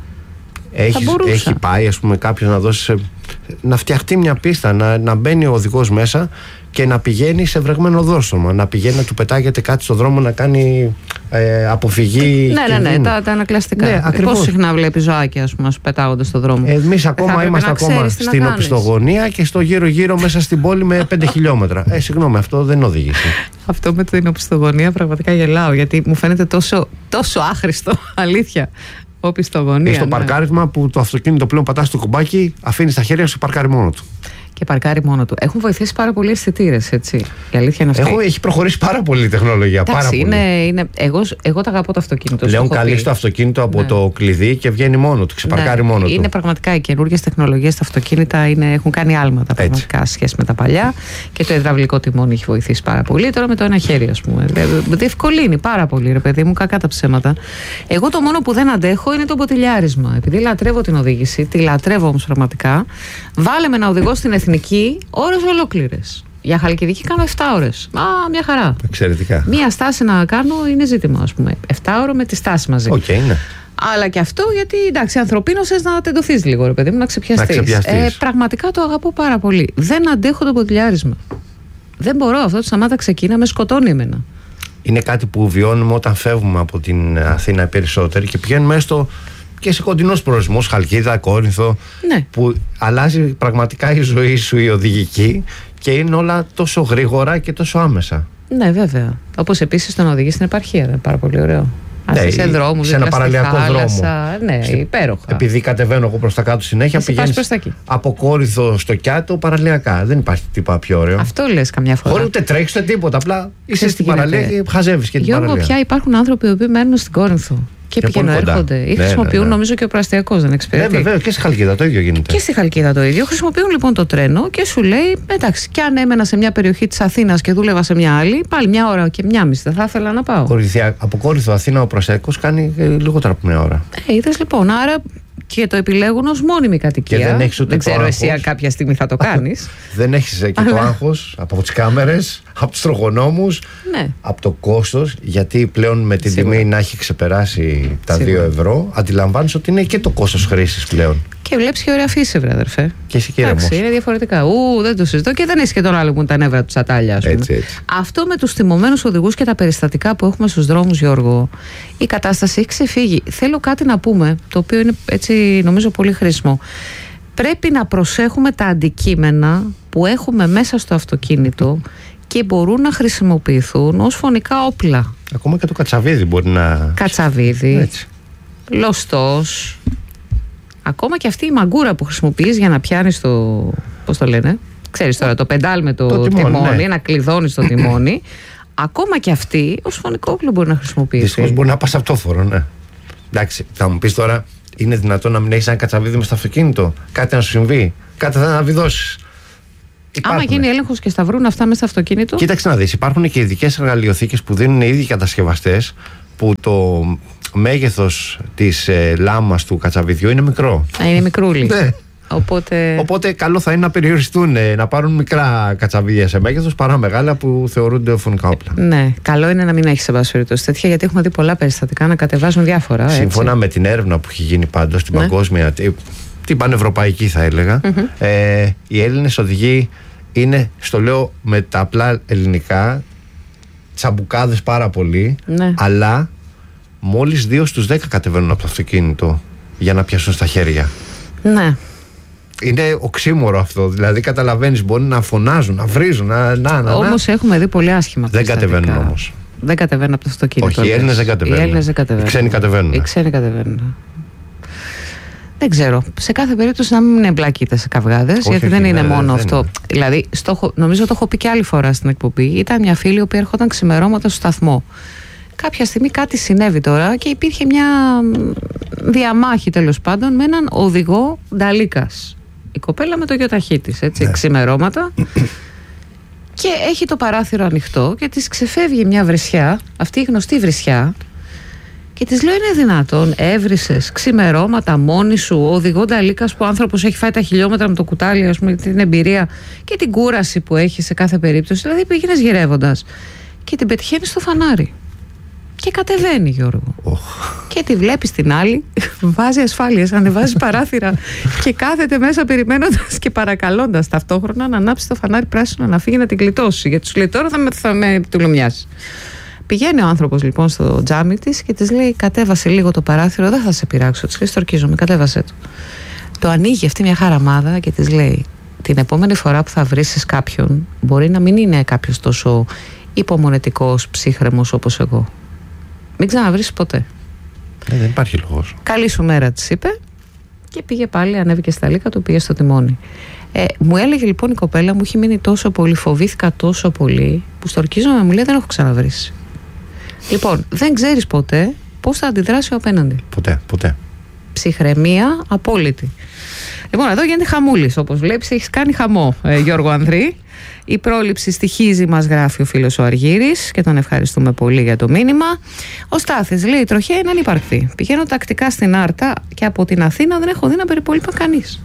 Έχει πάει, ας πούμε, κάποιος να δώσει να φτιαχτεί μια πίστα, να μπαίνει ο οδηγός μέσα και να πηγαίνει σε βρεγμένο οδόστρωμα, να πηγαίνει να του πετάγεται κάτι στο δρόμο, να κάνει αποφυγή. Ναι, τα ανακλαστικά. Ναι, πώς συχνά βλέπει ζωάκια, ας πούμε, να σου πετάγονται στο δρόμο. Εμείς ακόμα είμαστε στην οπισθογωνία και στο γύρω-γύρω μέσα στην πόλη με 5 χιλιόμετρα. Συγγνώμη, αυτό δεν οδήγησε. Αυτό με την οπισθογωνία πραγματικά γελάω, γιατί μου φαίνεται τόσο άχρηστο, αλήθεια. Οπισθογωνία. Στο παρκάρισμα που το αυτοκίνητο πλέον πατά στο κουμπάκι, αφήνει στα χέρια σου, παρκάρει μόνο του. Και παρκάρει μόνο του. Έχουν βοηθήσει πάρα πολλοί αισθητήρες, έτσι. Η αλήθεια είναι αυτή. Έχει προχωρήσει πάρα πολύ η τεχνολογία. Εντάξει, εγώ τα αγαπώ το αυτοκίνητο. Λέω καλή στο αυτοκίνητο από το κλειδί και βγαίνει μόνο του, ξεπαρκάρει μόνο του. Είναι πραγματικά οι καινούργιες τεχνολογίες στα αυτοκίνητα έχουν κάνει άλματα πραγματικά σχέση με τα παλιά. Και το υδραυλικό τιμόνι έχει βοηθήσει πάρα πολύ. Τώρα με το ένα χέρι, ας πούμε. Διευκολύνει πάρα πολύ, ρε παιδί μου, κακά τα ψέματα. Εγώ το μόνο που δεν αντέχω είναι το μποτιλιάρισμα. Επειδή λατρεύω την οδήγηση, τη λατρεύω όμως πραγματικά. Βάλε με να οδηγώ στην εθνική ώρες ολόκληρες. Για Χαλκιδική κάνω 7 ώρες. Μια χαρά. Εξαιρετικά. Μία στάση να κάνω είναι ζήτημα, ας πούμε. 7 ώρες με τη στάση μαζί. Ναι. Αλλά και αυτό γιατί, εντάξει, ανθρωπίνως θες να τεντωθείς λίγο, ρε παιδί μου, να ξεπιαστείς. Πραγματικά το αγαπώ πάρα πολύ. Δεν αντέχω το μποτιλιάρισμα. Δεν μπορώ, αυτό το σταμάτα ξεκίνα, με σκοτώνει εμένα. Είναι κάτι που βιώνουμε όταν φεύγουμε από την Αθήνα περισσότεροι και πηγαίνουμε έστω και σε κοντινούς προορισμούς, Χαλκίδα, Κόρινθο, ναι, που αλλάζει πραγματικά η ζωή σου η οδηγική και είναι όλα τόσο γρήγορα και τόσο άμεσα. Ναι, βέβαια. Όπως επίσης το να οδηγείς στην επαρχία, είναι πάρα πολύ ωραίο. Ναι, σε δρόμους, σε ένα παραλιακό δρόμο. Ναι, υπέροχα. Επειδή κατεβαίνω εγώ προς τα κάτω συνέχεια, πηγαίνεις από Κόρινθο στο Κιάτο παραλιακά. Δεν υπάρχει τίποτα πιο ωραίο. Αυτό λες καμιά φορά. Χωρίς ούτε τρέχεις ούτε τίποτα. Απλά είσαι στην παραλία και χαζεύεις και την παραλία. Γιώργο, πια υπάρχουν άνθρωποι που μένουν στην Κόρινθο. Και πηγαίνουν, έρχονται. Ή χρησιμοποιούν, νομίζω, και ο προαστιακός δεν εξυπηρετεί. Ναι, βέβαια, και στη Χαλκίδα το ίδιο γίνεται. Και στη Χαλκίδα το ίδιο. Χρησιμοποιούν λοιπόν το τρένο και σου λέει, εντάξει, κι αν έμενα σε μια περιοχή της Αθήνας και δούλευα σε μια άλλη, πάλι 1 ώρα και 1,5 δεν θα ήθελα να πάω. Από Κόρινθο Αθήνα ο προαστιακός κάνει λιγότερα από 1 ώρα. Είδες λοιπόν, άρα και το επιλέγουν ως μόνιμη κατοικία. Δεν ξέρω εσύ αν κάποια στιγμή θα το κάνεις. Δεν έχεις και το άγχος από τις κάμερες, από τους τροχονόμους, ναι, από το κόστος, γιατί πλέον με την τιμή να έχει ξεπεράσει τα 2 ευρώ, αντιλαμβάνεις ότι είναι και το κόστος χρήσης πλέον. Και βλέπεις και ωραία φύση, βρε αδερφέ. Και εσύ και ήρεμος. Είναι διαφορετικά. Δεν το συζητώ και δεν έχει και τον άλλο που είναι τα νεύρα του τσατάλια, ας πούμε. Έτσι. Αυτό με τους θυμωμένους οδηγούς και τα περιστατικά που έχουμε στους δρόμους, Γιώργο, η κατάσταση έχει ξεφύγει. Θέλω κάτι να πούμε, το οποίο είναι έτσι νομίζω πολύ χρήσιμο. Πρέπει να προσέχουμε τα αντικείμενα που έχουμε μέσα στο αυτοκίνητο και μπορούν να χρησιμοποιηθούν ως φωνικά όπλα. Ακόμα και το κατσαβίδι μπορεί να... Κατσαβίδι, λωστός, Ακόμα και αυτή η μαγκούρα που χρησιμοποιείς για να πιάνεις το. Πώς το λένε, ξέρεις τώρα, το πεντάλ με το τιμόνι, να κλειδώνεις το τιμόνι. Ακόμα και αυτή ως φωνικό όπλο μπορεί να χρησιμοποιήσει. Δυστυχώς μπορεί να πας αυτόφορο, ναι. Εντάξει, θα μου πεις τώρα, είναι δυνατόν να μην έχεις ένα κατσαβίδι μες στο αυτοκίνητο, κάτι να σου συμβεί, κάτι θα αναβιδώσεις. Άμα γίνει έλεγχος και σταυρούν αυτά μέσα στο αυτοκίνητο. Κοίταξε να δεις, υπάρχουν και ειδικές εργαλειοθήκες που δίνουν οι ίδιοι κατασκευαστές, που το μέγεθος της λάμας του κατσαβιδιού είναι μικρό. Είναι μικρούλι. Ναι. Οπότε καλό θα είναι να περιοριστούν, να πάρουν μικρά κατσαβίδια σε μέγεθος παρά μεγάλα που θεωρούνται φωνικά όπλα. Ναι, καλό είναι να μην έχει σε πάση περιπτώσει τέτοια, γιατί έχουμε δει πολλά περιστατικά να κατεβάζουν διάφορα. Σύμφωνα με την έρευνα που έχει γίνει πάντως στην παγκόσμια, την πανευρωπαϊκή θα έλεγα, οι Έλληνες οδηγοί είναι, στο λέω με τα απλά ελληνικά, τσαμπουκάδες πάρα πολύ, αλλά μόλις 2 στους 10 κατεβαίνουν από το αυτοκίνητο για να πιάσουν στα χέρια. Ναι. Είναι οξύμορο αυτό. Δηλαδή, καταλαβαίνεις, μπορεί να φωνάζουν, να βρίζουν. Όμως έχουμε δει πολύ άσχημα. Δεν κατεβαίνουν όμως. Δεν κατεβαίνουν από το αυτοκίνητο. Όχι, οι Έλληνες δεν κατεβαίνουν. Οι ξένοι κατεβαίνουν. Οι ξένοι κατεβαίνουν. Δεν ξέρω. Σε κάθε περίπτωση να μην εμπλακείτε σε καυγάδες, γιατί δεν είναι μόνο αυτό. Δηλαδή, νομίζω το έχω πει και άλλη φορά στην εκπομπή. Ήταν μια φίλη που έρχονταν ξημερώματα στο σταθμό. Κάποια στιγμή κάτι συνέβη τώρα και υπήρχε μια διαμάχη, τέλος πάντων, με έναν οδηγό νταλίκας. Η κοπέλα με το γιοταχή της, έτσι, ξημερώματα. Και έχει το παράθυρο ανοιχτό και της ξεφεύγει μια βρυσιά, αυτή η γνωστή βρυσιά, και της λέω: είναι δυνατόν, έβρισες ξημερώματα μόνη σου, οδηγό νταλίκας, που ο άνθρωπος έχει φάει τα χιλιόμετρα με το κουτάλι, ας πούμε, την εμπειρία και την κούραση που έχει σε κάθε περίπτωση. Δηλαδή πήγαινες γυρεύοντας και την πετυχαίνει στο φανάρι. Και κατεβαίνει, Γιώργο. Και τη βλέπεις την άλλη, βάζει ασφάλειες, ανεβάζει παράθυρα και κάθεται μέσα περιμένοντας και παρακαλώντας ταυτόχρονα να ανάψει το φανάρι πράσινο να φύγει να την γλιτώσει. Γιατί σου λέει: τώρα θα με τουλουμιάσει. Πηγαίνει ο άνθρωπος λοιπόν στο τζάμι της και της λέει: κατέβασε λίγο το παράθυρο, δεν θα σε πειράξω. Της λέει: στορκίζομαι, κατέβασε το. Το ανοίγει αυτή μια χαραμάδα και της λέει: την επόμενη φορά που θα βρίσεις κάποιον, μπορεί να μην είναι κάποιος τόσο υπομονετικός, ψύχρεμος όπως εγώ. Μην ξαναβρεις ποτέ. Δεν υπάρχει λόγος. Καλή σου μέρα, της είπε, και πήγε πάλι, ανέβηκε στα λίκα του, πήγε στο τιμόνι. Μου έλεγε λοιπόν η κοπέλα, μου έχει μείνει τόσο πολύ, φοβήθηκα τόσο πολύ, που στορκίζομαι, μου λέει: δεν έχω ξαναβρίσει. Λοιπόν, δεν ξέρεις ποτέ πώς θα αντιδράσει ο απέναντι. Ποτέ. Ψυχραιμία απόλυτη. Λοιπόν, εδώ γίνεται χαμούλης, όπως βλέπεις, έχεις κάνει χαμό, Γιώργο Ανδρή. Η πρόληψη στοιχίζει, μας γράφει ο φίλος ο Αργύρης, και τον ευχαριστούμε πολύ για το μήνυμα. Ο Στάθης λέει: η τροχέα είναι ανύπαρκτη. Πηγαίνω τακτικά στην Άρτα και από την Αθήνα δεν έχω δει να περιπολείπα κανείς.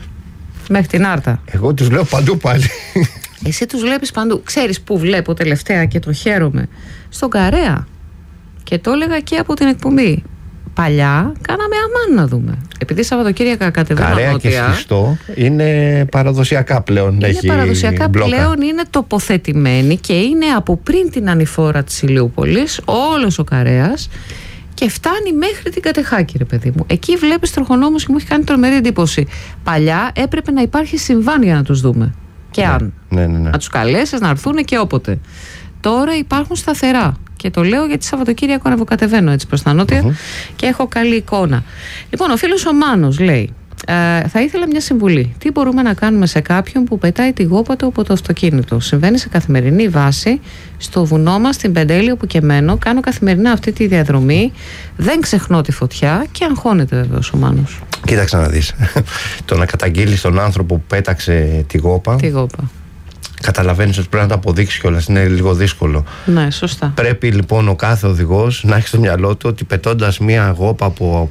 Μέχρι την Άρτα. Εγώ τους λέω παντού πάλι. Εσύ τους βλέπεις παντού. Ξέρεις που βλέπω τελευταία και το χαίρομαι? Στον Καρέα. Και το έλεγα και από την εκπομπή. Παλιά κάναμε αμάν να δούμε. Επειδή Σαββατοκύριακα κατεβαίνω νότια. Καρέα και Σχιστό είναι παραδοσιακά πλέον. Είναι παραδοσιακά πλέον, είναι τοποθετημένοι και είναι από πριν την ανηφόρα της Ηλιούπολης όλος ο Καρέας και φτάνει μέχρι την Κατεχάκη, ρε παιδί μου. Εκεί βλέπεις τροχονόμους και μου έχει κάνει τρομερή εντύπωση. Παλιά έπρεπε να υπάρχει συμβάν για να τους δούμε. Και αν. Να τους καλέσεις να έρθουν και όποτε. Τώρα υπάρχουν σταθερά. Και το λέω γιατί Σαββατοκύριακο ανεβοκατεβαίνω έτσι προς τα νότια και έχω καλή εικόνα. Λοιπόν, ο φίλος ο Μάνος λέει: θα ήθελα μια συμβουλή. Τι μπορούμε να κάνουμε σε κάποιον που πετάει τη γόπα του από το αυτοκίνητο? Συμβαίνει σε καθημερινή βάση στο βουνό μας, στην Πεντέλη, όπου και μένω. Κάνω καθημερινά αυτή τη διαδρομή. Δεν ξεχνώ τη φωτιά και αγχώνεται βεβαίως ο Μάνος. Κοίταξε να δεις. Το να καταγγείλεις τον άνθρωπο που πέταξε τη γόπα. Καταλαβαίνεις ότι πρέπει να το αποδείξει κιόλας. Είναι λίγο δύσκολο. Ναι, σωστά. Πρέπει λοιπόν ο κάθε οδηγός να έχει στο μυαλό του ότι πετώντας μία γόπα από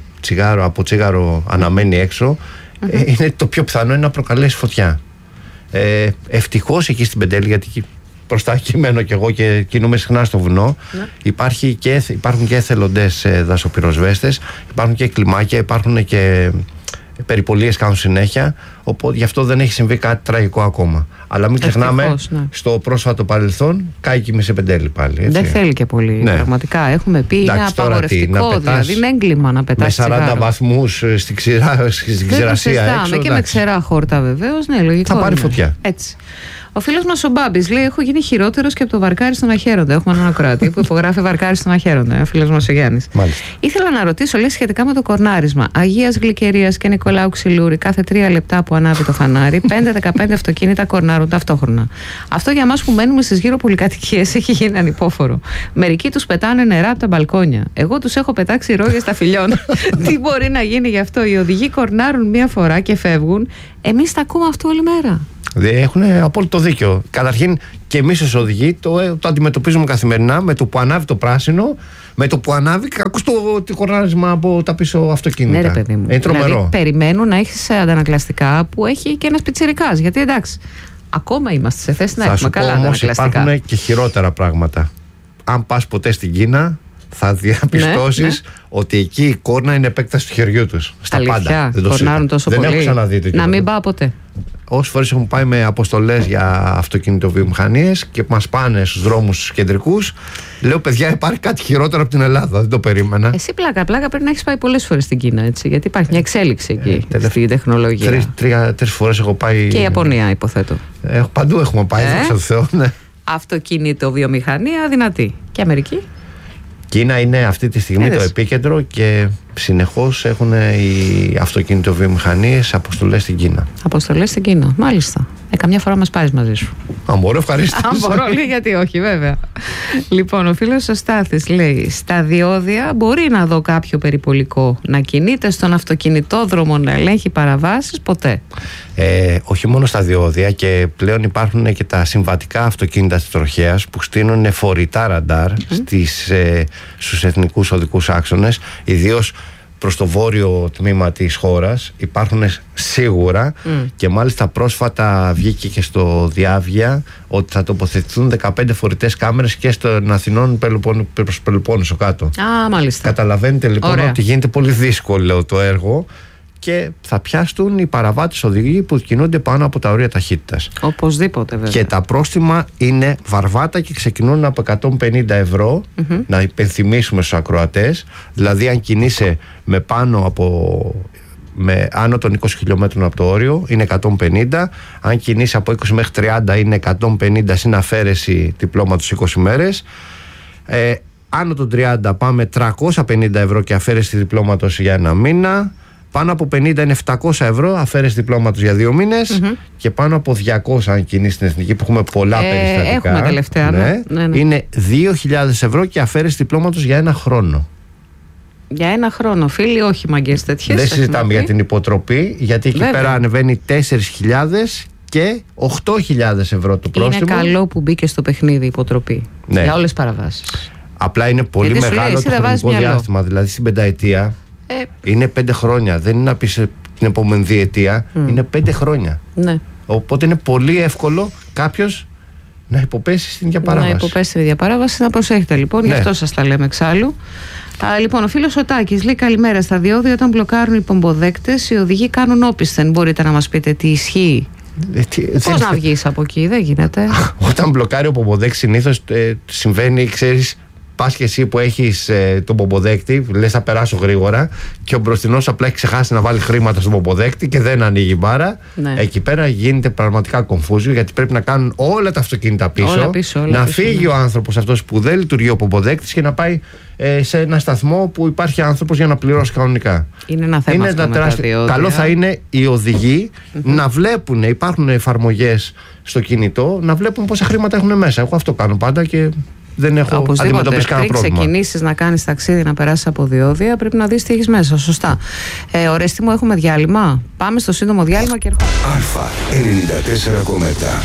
τσίγαρο αναμένει έξω, είναι το πιο πιθανό είναι να προκαλέσει φωτιά. Ευτυχώς εκεί στην Πεντέλη, γιατί προς τα εκεί μένω κι εγώ και κινούμαι συχνά στο βουνό, υπάρχουν και εθελοντές δασοπυροσβέστες, υπάρχουν και κλιμάκια, υπάρχουν και περιπολίες κάνουν συνέχεια, οπότε γι' αυτό δεν έχει συμβεί κάτι τραγικό ακόμα. Αλλά μην ξεχνάμε, στο πρόσφατο παρελθόν κάηκε σε Πεντέλη πάλι. Έτσι. Δεν θέλει και πολύ. Πραγματικά έχουμε πει: είναι απαγορευτικό, δηλαδή είναι έγκλημα να πετάς με 40 βαθμούς στην ξηρασία έξω. Και με ξερά χόρτα βεβαίως, ναι, λογικό. Θα πάρει φωτιά. Έτσι. Ο φίλος μας ο Μπάμπης λέει: έχω γίνει χειρότερος και από το Βαρκάρι στον Αχέροντα. Έχουμε έναν ακροατή που υπογράφει Βαρκάρι στον Αχέροντα. Ο φίλος μας ο Γιάννης. Ήθελα να ρωτήσω, λέει, σχετικά με το κορνάρισμα. Αγίας Γλυκερίας και Νικολάου Ξυλούρη, κάθε 3 λεπτά που ανάβει το φανάρι, 5-15 αυτοκίνητα κορνάρουν ταυτόχρονα. Αυτό για εμάς που μένουμε στις γύρω πολυκατοικίες έχει γίνει ανυπόφορο. Μερικοί τους πετάνε νερά από τα μπαλκόνια. Εγώ τους έχω πετάξει ρόγες στα φιλιών. Τι μπορεί να γίνει γι' αυτό? Οι οδηγοί κορνάρουν μία φορά και φεύγουν. Εμείς τα ακούμε αυτό όλη μέρα. Έχουν απόλυτο δίκιο. Καταρχήν, και εμείς ως οδηγοί το αντιμετωπίζουμε καθημερινά με το που ανάβει το πράσινο, με το που ανάβει και ακούς το κορνάρισμα από τα πίσω αυτοκίνητα. Ναι, ρε παιδί μου. Είναι τρομερό. Δηλαδή, περιμένουν να έχεις αντανακλαστικά που έχει και ένας πιτσιρικάς. Γιατί εντάξει, ακόμα είμαστε σε θέση να έχουμε καλά αντανακλαστικά. Υπάρχουν και χειρότερα πράγματα. Αν πας ποτέ στην Κίνα, θα διαπιστώσεις ότι εκεί η κόρνα είναι επέκταση του χεριού τους. Στα πάντα. Δεν κορνάρουν τόσο πολύ. Δεν έχω ξαναδεί τέτοιο. Να μην πάω ποτέ. Όσες φορές έχουμε πάει με αποστολές για αυτοκινητοβιομηχανίες και μας πάνε στους δρόμους τους κεντρικούς, λέω: παιδιά, υπάρχει κάτι χειρότερο από την Ελλάδα. Δεν το περίμενα. Εσύ πλάκα πρέπει να έχεις πάει πολλές φορές στην Κίνα, έτσι, γιατί υπάρχει μια εξέλιξη εκεί στην τεχνολογία. 3 φορές έχω πάει. Και η Ιαπωνία, υποθέτω. Παντού έχουμε πάει, δόξα τω Θεώ. Ναι. Αυτοκινητοβιομηχανία δυνατή. Και Αμερική. Κίνα είναι αυτή τη στιγμή το επίκεντρο και συνεχώς έχουν οι αυτοκινητοβιομηχανίες αποστολές στην Κίνα. Αποστολές στην Κίνα, μάλιστα. Καμιά φορά μας πάρεις μαζί σου. Αν μπορώ, ευχαριστώ. Αν μπορώ, λέει, γιατί όχι, βέβαια. Λοιπόν, ο φίλος ο Στάθης λέει: στα διόδια μπορεί να δω κάποιο περιπολικό να κινείται στον αυτοκινητόδρομο, να ελέγχει παραβάσεις, ποτέ. Όχι μόνο στα διόδια, και πλέον υπάρχουν και τα συμβατικά αυτοκίνητα της τροχέας που στείνουν φορητά ραντάρ στους εθνικούς οδικούς άξονες, ιδίως προς το βόρειο τμήμα της χώρας. Υπάρχουν σίγουρα και μάλιστα πρόσφατα βγήκε και στο Διάβγεια ότι θα τοποθετηθούν 15 φορητές κάμερες και στον Αθηνών προς Πελοπόννησο κάτω. Μάλιστα. Καταλαβαίνετε λοιπόν ότι γίνεται πολύ δύσκολο το έργο και θα πιάσουν οι παραβάτες οδηγοί που κινούνται πάνω από τα όρια ταχύτητας. Οπωσδήποτε, βέβαια. Και τα πρόστιμα είναι βαρβάτα και ξεκινούν από 150 ευρώ. Να υπενθυμίσουμε στους ακροατές. Δηλαδή, αν κινείσαι με άνω των 20 χιλιόμετρων από το όριο, είναι 150. Αν κινείσαι από 20 μέχρι 30, είναι 150 συν αφαίρεση διπλώματος 20 μέρες. Άνω των 30 πάμε 350 ευρώ και αφαίρεση διπλώματος για 1 μήνα. Πάνω από 50 είναι 700 ευρώ αφαίρεση διπλώματος για 2 μήνες. Και πάνω από 200, αν κινείς στην εθνική, που έχουμε πολλά περιστατικά. Έχουμε τελευταία. Ναι. Είναι 2.000 ευρώ και αφαίρεση διπλώματος για 1 χρόνο. Για 1 χρόνο, φίλοι, όχι μαγκές τέτοιες. Δεν συζητάμε για την υποτροπή, γιατί εκεί πέρα ανεβαίνει 4.000 και 8.000 ευρώ το πρόστιμο. Είναι καλό που μπήκε στο παιχνίδι η υποτροπή. Για όλες τις παραβάσεις. Απλά είναι πολύ μεγάλο το χρονικό διάστημα. Δηλαδή στην πενταετία. Είναι 5 χρόνια. Δεν είναι να πεις την επόμενη διετία. Είναι 5 χρόνια. Ναι. Οπότε είναι πολύ εύκολο κάποιος να υποπέσει στην ίδια παράβαση. Να υποπέσει στην ίδια παράβαση. Να προσέχετε λοιπόν, γι' αυτό σας τα λέμε εξάλλου. Λοιπόν, ο φίλος ο Τάκης λέει: καλημέρα. Στα διόδια, όταν μπλοκάρουν οι πομποδέκτες, οι οδηγοί κάνουν όπισθεν. Μπορείτε να μας πείτε τι ισχύει? Πώς να βγεις από εκεί? Δεν γίνεται. Όταν μπλοκάρει ο πομποδέκτης, συνήθως συμβαίνει, ξέρεις. Πας και εσύ που έχεις τον πομποδέκτη, λες θα περάσω γρήγορα, και ο μπροστινός απλά έχει ξεχάσει να βάλει χρήματα στον πομποδέκτη και δεν ανοίγει μπάρα. Εκεί πέρα γίνεται πραγματικά κομφούζιο, γιατί πρέπει να κάνουν όλα τα αυτοκίνητα πίσω, να φύγει ο άνθρωπος αυτός που δεν λειτουργεί ο πομποδέκτης και να πάει σε ένα σταθμό που υπάρχει άνθρωπος για να πληρώσει κανονικά. Είναι ένα θέμα αυτό με τα διόδια. Καλό θα είναι οι οδηγοί να βλέπουν, υπάρχουν εφαρμογές στο κινητό, να βλέπουν πόσα χρήματα έχουν μέσα. Εγώ αυτό κάνω πάντα και δεν έχω αντιμετωπίσει κανένα πρόβλημα. Πριν ξεκινήσεις να κάνεις ταξίδι, να περάσεις από διόδια, πρέπει να δεις τι έχεις μέσα. Σωστά. Ορέστη μου, έχουμε διάλειμμα. Πάμε στο σύντομο διάλειμμα και ερχόμαστε. Αλφα 94,7.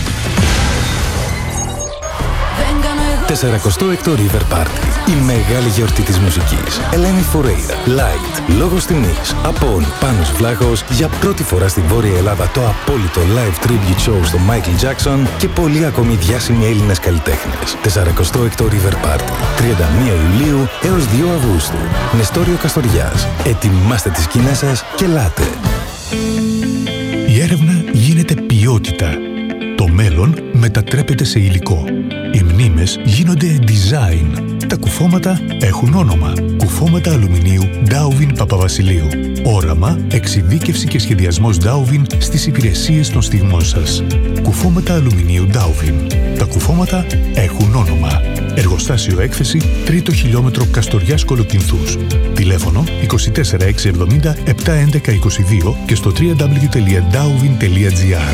46ο River Party. Η μεγάλη γιορτή της μουσικής. Ελένη Φουρέιρα. Light. Λόγος τιμής. Απόν. Πάνος Βλάχος. Για πρώτη φορά στην Βόρεια Ελλάδα το απόλυτο live tribute show στο Michael Jackson και πολλοί ακόμη διάσημοι Έλληνες καλλιτέχνες. 46ο River Party. 31 Ιουλίου έως 2 Αυγούστου. Νεστόριο Καστοριάς. Ετοιμάστε τις σκηνές σας και ελάτε. Η έρευνα γίνεται ποιότητα. Το μέλλον μετατρέπεται σε υλικό. Οι μνήμες γίνονται design. Τα κουφώματα έχουν όνομα. Κουφώματα αλουμινίου Dowvin Παπαβασιλείου. Όραμα, εξειδίκευση και σχεδιασμός Dowvin στις υπηρεσίες των στιγμών σας. Κουφώματα αλουμινίου Dowvin. Τα κουφώματα έχουν όνομα. Εργοστάσιο έκθεση 3ο χιλιόμετρο Καστοριάς Κολοκυνθούς. Τηλέφωνο 24670 71122 και στο www.dowvin.gr.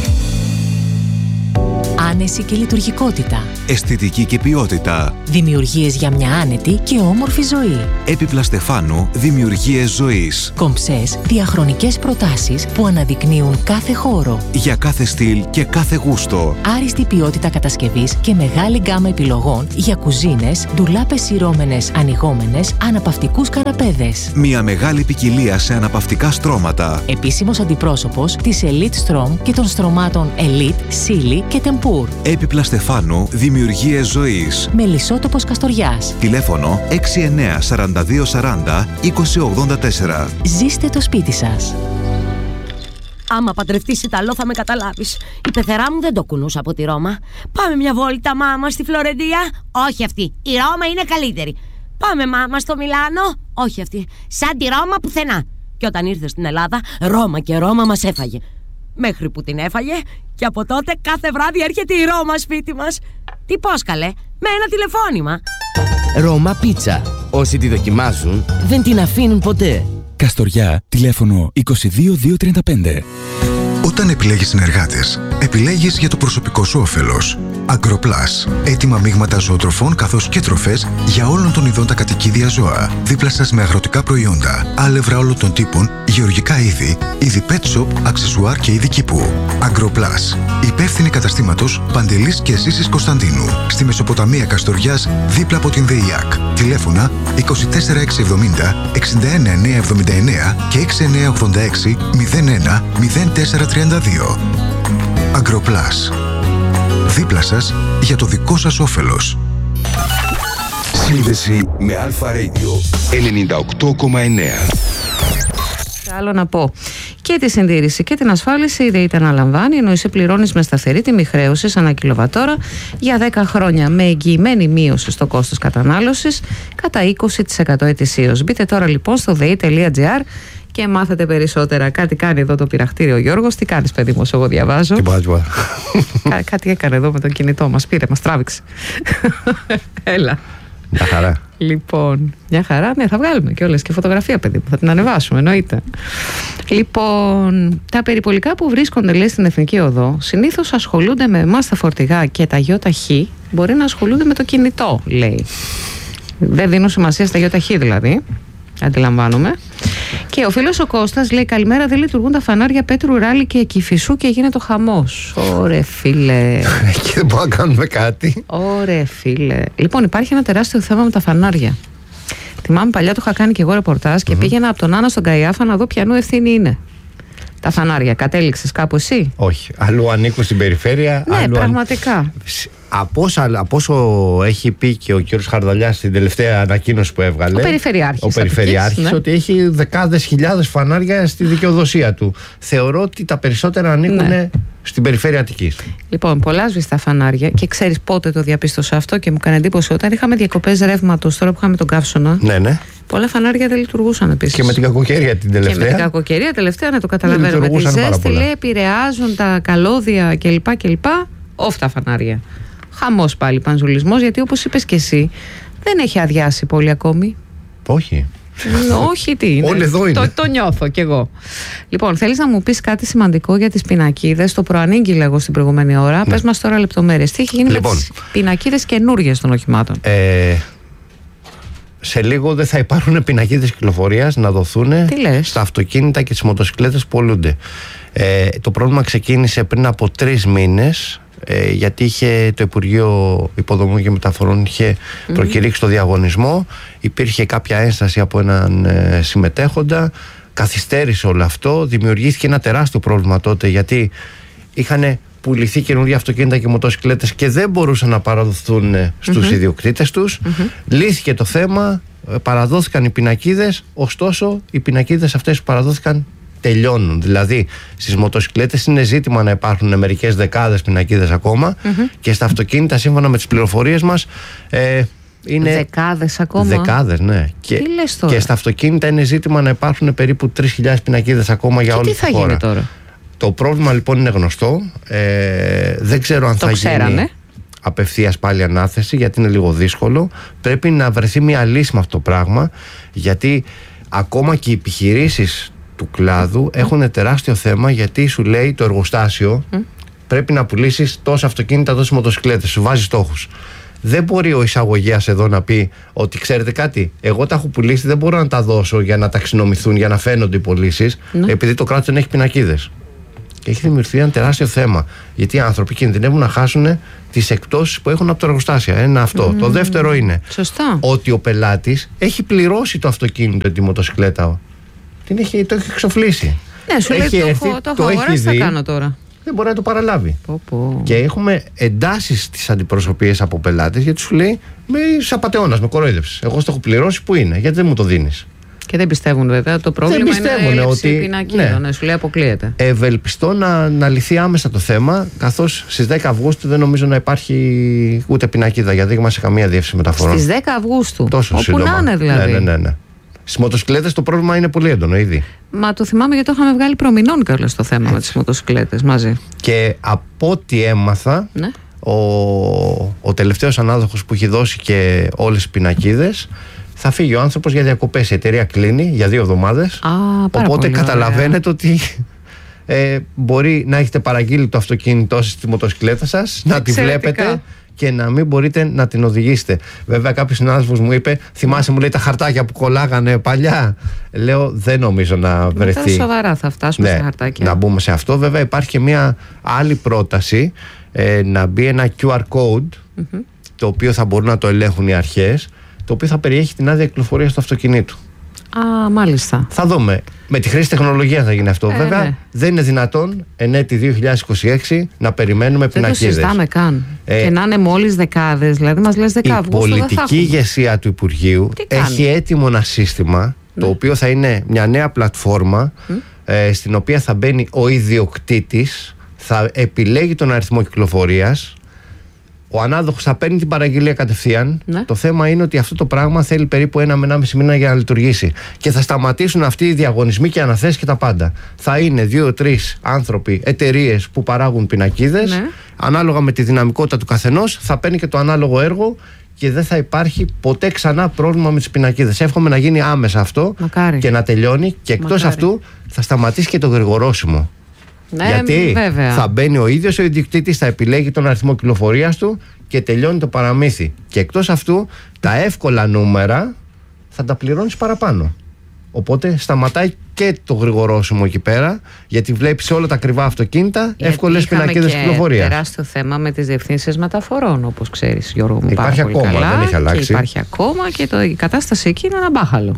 Άνεση και λειτουργικότητα. Αισθητική και ποιότητα. Δημιουργίες για μια άνετη και όμορφη ζωή. Έπιπλα Στεφάνου, δημιουργίες ζωής. Κομψές, διαχρονικές προτάσεις που αναδεικνύουν κάθε χώρο. Για κάθε στυλ και κάθε γούστο. Άριστη ποιότητα κατασκευής και μεγάλη γκάμα επιλογών για κουζίνες, ντουλάπες σειρώμενες, ανοιγόμενες, αναπαυτικούς καναπέδες. Μια μεγάλη ποικιλία σε αναπαυτικά στρώματα. Επίσημος αντιπρόσωπος της Elite Strom και των στρωμάτων Elite, Silly και Tempur. Έπιπλα Στεφάνου, δημιουργίες ζωής. Μελισσότοπος Καστοριάς. Τηλέφωνο 69 42 40 2084. Ζήστε το σπίτι σας. Άμα παντρευτείς Ιταλό θα με καταλάβεις. Η πεθερά μου δεν το κουνούσα από τη Ρώμα. Πάμε μια βόλτα μάμα στη Φλωρεντία. Όχι αυτή, η Ρώμα είναι καλύτερη. Πάμε μάμα στο Μιλάνο. Όχι αυτή, σαν τη Ρώμα πουθενά. Και όταν ήρθε στην Ελλάδα, Ρώμα και Ρώμα μας έφαγε. Μέχρι που την έφαγε και από τότε κάθε βράδυ έρχεται η Ρώμα σπίτι μας. Τι πώς καλέ, με ένα τηλεφώνημα. Ρώμα Πίτσα. Όσοι τη δοκιμάζουν δεν την αφήνουν ποτέ. Καστοριά, τηλέφωνο 22235. Όταν επιλέγεις συνεργάτες, επιλέγεις για το προσωπικό σου όφελος. Agroplus. Έτοιμα μείγματα ζωοτροφών καθώς και τροφές για όλων των ειδών τα κατοικίδια ζώα. Δίπλα σας με αγροτικά προϊόντα, άλευρα όλων των τύπων, γεωργικά είδη, είδη pet shop, αξεσουάρ και είδη κήπου. Agroplus. Υπεύθυνη καταστήματος Παντελής και Ζήσης Κωνσταντίνου. Στη Μεσοποταμία Καστοριάς, δίπλα από την ΔΕΙΑΚ. Τηλέφωνα 24670 61979 και 6986 01 0432. Agroplus. Δίπλα σας για το δικό σας όφελος. Σύνδεση με Αλφα Radio 98,9. Άλλο να πω. Και τη συντήρηση και την ασφάλιση η ΔΕΗ τα αναλαμβάνει, ενώ εσύ πληρώνεις με σταθερή τιμή χρέωσης ανά κιλοβατόρα για 10 χρόνια με εγγυημένη μείωση στο κόστος κατανάλωσης κατά 20% ετησίως. Μπείτε τώρα λοιπόν στο dei.gr και μάθετε περισσότερα. Κάτι κάνει εδώ το πειραχτήριο ο Γιώργος. Τι κάνεις παιδί μου όσο εγώ διαβάζω? Κάτι έκανε εδώ με το κινητό μας. Πήρε, μας τράβηξε. Έλα. Μια χαρά. Λοιπόν, μια χαρά. Ναι, θα βγάλουμε κιόλας και φωτογραφία παιδί μου. Θα την ανεβάσουμε, εννοείται. Λοιπόν, τα περιπολικά που βρίσκονται λέει στην Εθνική Οδό συνήθως ασχολούνται με εμάς τα φορτηγά και τα ΙΧ. Μπορεί να ασχολούνται με το κινητό, λέει. Δεν δίνουν σημασία στα ΙΧ δηλαδή. Αντιλαμβάνομαι. Και ο φίλος ο Κώστας λέει: καλημέρα, δεν λειτουργούν τα φανάρια Πέτρου Ράλη και Κηφισού και γίνεται ο χαμός. Ωρε φίλε. Εκεί δεν μπορούμε να κάνουμε κάτι. Ωρε φίλε. Λοιπόν, υπάρχει ένα τεράστιο θέμα με τα φανάρια. Θυμάμαι παλιά το είχα κάνει και εγώ ρεπορτάζ και πήγαινα από τον Άννα στον Καϊάφα να δω ποιανού ευθύνη είναι. Τα φανάρια. Κατέληξες κάπου εσύ? Όχι. Αλλού ανήκουν στην περιφέρεια. Ναι, αλλού πραγματικά. Από όσο έχει πει και ο κ. Χαρδαλιάς στην τελευταία ανακοίνωση που έβγαλε, ο Περιφερειάρχης, ναι, ότι έχει δεκάδες χιλιάδες φανάρια στη δικαιοδοσία του. Θεωρώ ότι τα περισσότερα ανήκουν στην περιφέρεια Αττικής. Λοιπόν, πολλά σβηστά φανάρια και ξέρεις πότε το διαπίστωσα αυτό και μου έκανε εντύπωση όταν είχαμε διακοπές ρεύματος, τώρα που είχαμε τον καύσωνα. Ναι. Πολλά φανάρια δεν λειτουργούσαν επίσης. Και με την κακοκαιρία την τελευταία. Και με την κακοκαιρία τελευταία, να το καταλαβαίνω. Με τη ζέστη, λέει, επηρεάζουν τα καλώδια κλπ. Όφτα φανάρια. Χαμός πάλι, πανζουλισμός, γιατί όπως είπες και εσύ, δεν έχει αδειάσει πολύ ακόμη. Όχι. Όχι, τι είναι. Όλοι εδώ είναι. Το νιώθω κι εγώ. Λοιπόν, θέλεις να μου πεις κάτι σημαντικό για τις πινακίδες? Το προανήγγειλα εγώ στην προηγούμενη ώρα. Πες μας τώρα λεπτομέρειες. Τι έχει γίνει με τις πινακίδες καινούργιες των οχημάτων? Σε λίγο δεν θα υπάρχουν πινακίδες κυκλοφορίας να δοθούν στα αυτοκίνητα και τις μοτοσυκλέτες που πολλούνται. Το πρόβλημα ξεκίνησε πριν από 3 μήνες. Γιατί είχε το Υπουργείο Υποδομών και Μεταφορών είχε προκηρύξει το διαγωνισμό, υπήρχε κάποια ένσταση από έναν συμμετέχοντα, καθυστέρησε όλο αυτό, δημιουργήθηκε ένα τεράστιο πρόβλημα τότε, γιατί είχαν πουληθεί καινούργια αυτοκίνητα και μοτοσυκλέτες και δεν μπορούσαν να παραδοθούν στους ιδιοκτήτες τους. Λύθηκε το θέμα, παραδόθηκαν οι πινακίδες, ωστόσο οι πινακίδες αυτές που παραδόθηκαν τελειώνουν. Δηλαδή στις μοτοσυκλέτες είναι ζήτημα να υπάρχουν μερικές δεκάδες πινακίδες ακόμα και στα αυτοκίνητα, σύμφωνα με τις πληροφορίες μας, Είναι δεκάδες ακόμα. Δεκάδες, ναι. Τι λες τώρα? Και στα αυτοκίνητα είναι ζήτημα να υπάρχουν περίπου 3.000 πινακίδες ακόμα για όλη τη χώρα. Τι θα γίνει τώρα? Το πρόβλημα λοιπόν είναι γνωστό. Δεν ξέρω αν θα γίνει απευθείας πάλι ανάθεση, γιατί είναι λίγο δύσκολο. Πρέπει να βρεθεί μια λύση με αυτό το πράγμα, γιατί ακόμα και οι επιχειρήσεις του κλάδου έχουν τεράστιο θέμα, γιατί σου λέει το εργοστάσιο πρέπει να πουλήσεις τόσα αυτοκίνητα, τόσες μοτοσυκλέτες, σου βάζει στόχους. Δεν μπορεί ο εισαγωγέας εδώ να πει ότι ξέρετε κάτι, εγώ τα έχω πουλήσει, δεν μπορώ να τα δώσω για να ταξινομηθούν, για να φαίνονται οι πωλήσεις, επειδή το κράτος δεν έχει πινακίδες. Και έχει δημιουργηθεί ένα τεράστιο θέμα. Γιατί οι άνθρωποι κινδυνεύουν να χάσουν τις εκπτώσεις που έχουν από το εργοστάσιο. Ένα αυτό. Το δεύτερο είναι ότι ο πελάτης έχει πληρώσει το αυτοκίνητο, τη μοτοσυκλέτα. Το έχει εξοφλήσει. Ναι, σου λέει το έχω αγοράσει, θα κάνω τώρα. Δεν μπορεί να το παραλάβει. Και έχουμε εντάσεις στις αντιπροσωπείες από πελάτες, γιατί σου λέει με απατεώνας, με κορόιδεψες. Εγώ στο έχω πληρώσει, που είναι, γιατί δεν μου το δίνεις. Και δεν πιστεύουν βέβαια. Το πρόβλημα είναι η έλλειψη πινακίδων. Ναι. Σου λέει αποκλείεται. Ευελπιστώ να λυθεί άμεσα το θέμα, καθώς στις 10 Αυγούστου δεν νομίζω να υπάρχει ούτε πινακίδα για δείγμα σε καμία διεύθυνση μεταφορών. Στις 10 Αυγούστου. Τόσο όπου να είναι δηλαδή. Ναι. Στις μοτοσυκλέτες το πρόβλημα είναι πολύ έντονο ήδη. Μα το θυμάμαι, γιατί το είχαμε βγάλει προμηνών κιόλας το θέμα με τις μοτοσυκλέτες μαζί. Και από ό,τι έμαθα, ο τελευταίος ανάδοχος που έχει δώσει και όλες τις πινακίδες, θα φύγει ο άνθρωπος για διακοπές. Η εταιρεία κλείνει για 2 εβδομάδες. Οπότε καταλαβαίνετε ότι μπορεί να έχετε παραγγείλει το αυτοκίνητό σας, τη μοτοσυκλέτα σας, να τη βλέπετε και να μην μπορείτε να την οδηγήσετε. Βέβαια, κάποιος συνάδελφος μου είπε, θυμάσαι, μου λέει, τα χαρτάκια που κολλάγανε παλιά. Λέω, δεν νομίζω να βρεθεί. Μετά σοβαρά θα φτάσουμε στα χαρτάκια. Να μπούμε σε αυτό. Βέβαια, υπάρχει και μια άλλη πρόταση, να μπει ένα QR code, το οποίο θα μπορούν να το ελέγχουν οι αρχές, το οποίο θα περιέχει την άδεια κυκλοφορίας του αυτοκινήτου. Μάλιστα. Θα δούμε. Με τη χρήση τεχνολογία θα γίνει αυτό. Βέβαια, δεν είναι δυνατόν εν έτη 2026 να περιμένουμε πινακίδες. Δεν το συζητάμε καν. Και να είναι μόλις δεκάδες, δηλαδή μας λες 10 Αυγούστου. Η πολιτική ηγεσία του Υπουργείου έχει έτοιμο ένα σύστημα, το οποίο θα είναι μια νέα πλατφόρμα, στην οποία θα μπαίνει ο ιδιοκτήτης, θα επιλέγει τον αριθμό κυκλοφορίας. Ο ανάδοχος θα παίρνει την παραγγελία κατευθείαν. Το θέμα είναι ότι αυτό το πράγμα θέλει περίπου 1 με 1,5 μήνα για να λειτουργήσει. Και θα σταματήσουν αυτοί οι διαγωνισμοί και αναθέσεις και τα πάντα. Θα είναι 2-3 άνθρωποι, εταιρείες που παράγουν πινακίδες. Ανάλογα με τη δυναμικότητα του καθενός, θα παίρνει και το ανάλογο έργο και δεν θα υπάρχει ποτέ ξανά πρόβλημα με τις πινακίδες. Εύχομαι να γίνει άμεσα αυτό και να τελειώνει. Και εκτός αυτού θα σταματήσει και το γρηγορόσημο. Γιατί θα μπαίνει ο ίδιος ο ιδιοκτήτης, θα επιλέγει τον αριθμό κυκλοφορίας του και τελειώνει το παραμύθι. Και εκτός αυτού, τα εύκολα νούμερα θα τα πληρώνεις παραπάνω. Οπότε σταματάει και το γρηγορόσημο εκεί πέρα, γιατί βλέπεις όλα τα ακριβά αυτοκίνητα, εύκολες πινακίδες κυκλοφορίας. Υπάρχει τεράστιο θέμα με τις διευθύνσεις μεταφορών, όπως ξέρεις, Γιώργο μου. Υπάρχει ακόμα, δεν έχει αλλάξει. Και υπάρχει ακόμα και η κατάσταση εκεί είναι ένα μπάχαλο.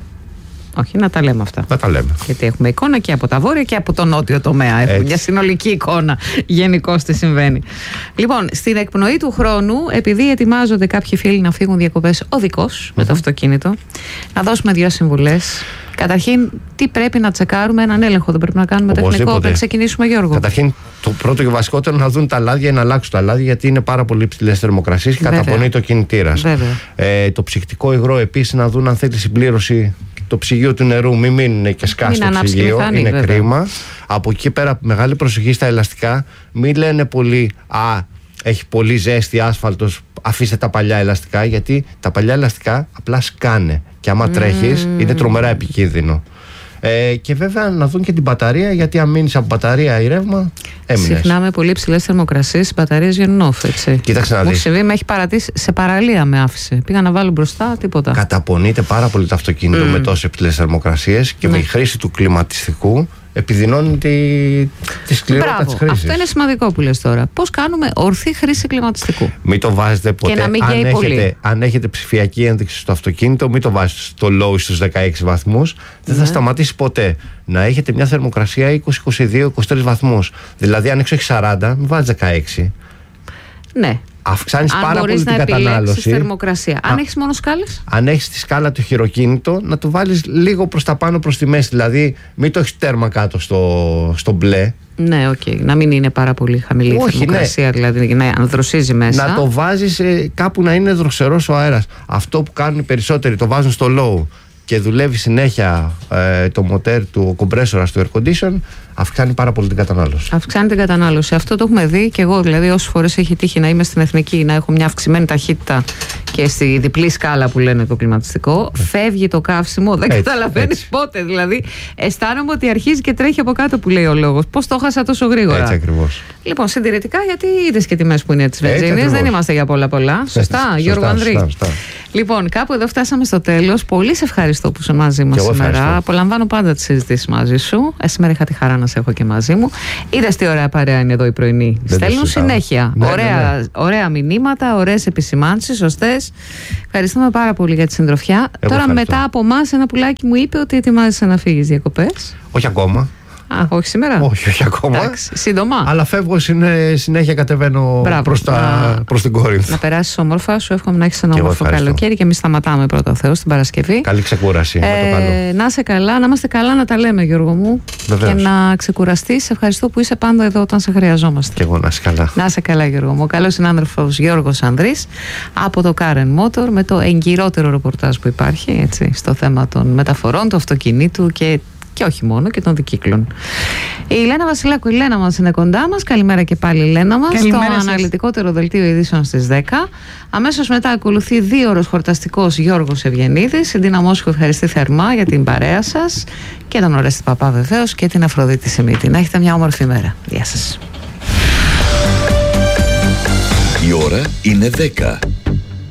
Όχι, να τα λέμε αυτά. Να τα λέμε. Γιατί έχουμε εικόνα και από τα βόρεια και από τον νότιο τομέα. Έχουμε μια συνολική εικόνα γενικώς τι συμβαίνει. Λοιπόν, στην εκπνοή του χρόνου, επειδή ετοιμάζονται κάποιοι φίλοι να φύγουν διακοπές οδικώς με το αυτοκίνητο, να δώσουμε 2 συμβουλές. Καταρχήν, τι πρέπει να τσεκάρουμε, έναν έλεγχο δεν πρέπει να κάνουμε τεχνικό πριν ξεκινήσουμε, Γιώργο? Καταρχήν, το πρώτο και βασικότερο να δουν τα λάδια ή να αλλάξουν τα λάδια, γιατί είναι πάρα πολύ υψηλές θερμοκρασίες και καταπονεί το κινητήρας. Το ψυκτικό υγρό επίσης να δουν αν θέλει συμπλήρωση το ψυγείο του νερού, μην μείνουν και σκάσει το ψυγείο, είναι κρίμα. Από εκεί πέρα, μεγάλη προσοχή στα ελαστικά. Μην λένε πολύ, έχει πολύ ζέστη, άσφαλτος, αφήστε τα παλιά ελαστικά, γιατί τα παλιά ελαστικά απλά σκάνε. Και άμα τρέχεις, είναι τρομερά επικίνδυνο. Και βέβαια να δουν και την μπαταρία, γιατί αν μείνεις από μπαταρία ή ρεύμα, έμεινες. Συχνά με πολύ ψηλές θερμοκρασίες οι μπαταρίες γίνουν off, έτσι. Κοίταξε να δεις. Μου συμβεί, με έχει παρατήσει σε παραλία, με άφησε. Πήγα να βάλω μπροστά, τίποτα. Καταπονείται πάρα πολύ το αυτοκίνητο με τόσες υψηλές θερμοκρασίες και με η χρήση του κλιματιστικού επιδεινώνει τη σκληρότητα της χρήσης. Αυτό είναι σημαντικό που λες τώρα. Πώς κάνουμε ορθή χρήση κλιματιστικού? Μην το βάζετε ποτέ. Και να μην αν έχετε ψηφιακή ένδειξη στο αυτοκίνητο, μην το βάζετε στο low στους 16 βαθμούς. Δεν θα σταματήσει ποτέ. Να έχετε μια θερμοκρασία 20, 22, 23 βαθμούς. Δηλαδή, αν έξω έχει 40, μην βάζετε 16. Ναι. Αυξάνεις πάρα πολύ την κατανάλωση. Θερμοκρασία. Αν έχεις μόνο σκάλες. Αν έχεις τη σκάλα το χειροκίνητο, να το βάλεις λίγο προς τα πάνω, προς τη μέση. Δηλαδή, μην το έχεις τέρμα κάτω στο μπλε. Ναι, να μην είναι πάρα πολύ χαμηλή η θερμοκρασία, δηλαδή να δροσίζει μέσα. Να το βάζεις κάπου να είναι δροσερός ο αέρας. Αυτό που κάνουν οι περισσότεροι, το βάζουν στο low και δουλεύει συνέχεια το μοτέρ του κομπρέσορα του air condition, αυξάνει πάρα πολύ την κατανάλωση. Αυξάνει την κατανάλωση. Αυτό το έχουμε δει και εγώ. Δηλαδή, όσες φορές έχει τύχει να είμαι στην εθνική, να έχω μια αυξημένη ταχύτητα και στη διπλή σκάλα που λένε το κλιματιστικό, φεύγει το καύσιμο, δεν καταλαβαίνεις πότε. Δηλαδή, αισθάνομαι ότι αρχίζει και τρέχει από κάτω που λέει ο λόγος. Πώς το χάσα τόσο γρήγορα. Έτσι ακριβώς. Λοιπόν, συντηρητικά, γιατί είδες και τιμές που είναι της βενζίνης, δεν είμαστε για πολλά. Σωστά, Γιώργο Ανδρή. Λοιπόν, κάπου εδώ φτάσαμε στο τέλος. Πολύ σε ευχαριστώ που είσαι μαζί μας σήμερα. Απολαμβάνω πάντα τις συζητήσεις μαζί σου. Σήμερα είχα τη χαρά να σε έχω και μαζί μου. Είδες τι ωραία παρέα είναι εδώ η πρωινή. Στέλνουν συνέχεια. Ωραία μηνύματα, ωραίες επισημάνσεις, σωστές. Ευχαριστούμε πάρα πολύ για τη συντροφιά. Τώρα, μετά από εμάς, ένα πουλάκι μου είπε ότι ετοιμάζεσαι να φύγεις διακοπές. Όχι ακόμα. Όχι σήμερα. Όχι ακόμα. Εντάξει, σύντομα. Αλλά φεύγω συνέχεια, κατεβαίνω προς την Κόρινθο. Να περάσεις όμορφα, σου εύχομαι να έχεις ένα όμορφο καλοκαίρι και εμείς σταματάμε πρώτα ο Θεός την Παρασκευή. Καλή ξεκούραση. Με το καλό. Να είσαι καλά, να είμαστε καλά, να τα λέμε, Γιώργο μου. Βεβαίως. Και να ξεκουραστείς. Ευχαριστώ που είσαι πάντα εδώ όταν σε χρειαζόμαστε. Και εγώ να είσαι καλά. Να είσαι καλά, Γιώργο μου. Ο καλός συνάδελφος Γιώργος Ανδρής από το Car & Motor, με το εγκυρότερο ρεπορτάζ που υπάρχει έτσι, στο θέμα των μεταφορών, του αυτοκινήτου και όχι μόνο, και των δικύκλων. Η Λένα Βασιλάκου, η Λένα μας είναι κοντά μας. Καλημέρα και πάλι, η Λένα μας. Στο αναλυτικότερο δελτίο ειδήσεων στις 10. Αμέσως μετά ακολουθεί 2ωρος χορταστικός Γιώργος Ευγενίδης. Συντηναμώσου, ευχαριστή θερμά για την παρέα σας και τον Ορέστη Παπά βεβαίως και την Αφροδίτη Σιμίτη. Να έχετε μια όμορφη μέρα. Γεια σας. Η ώρα είναι 10.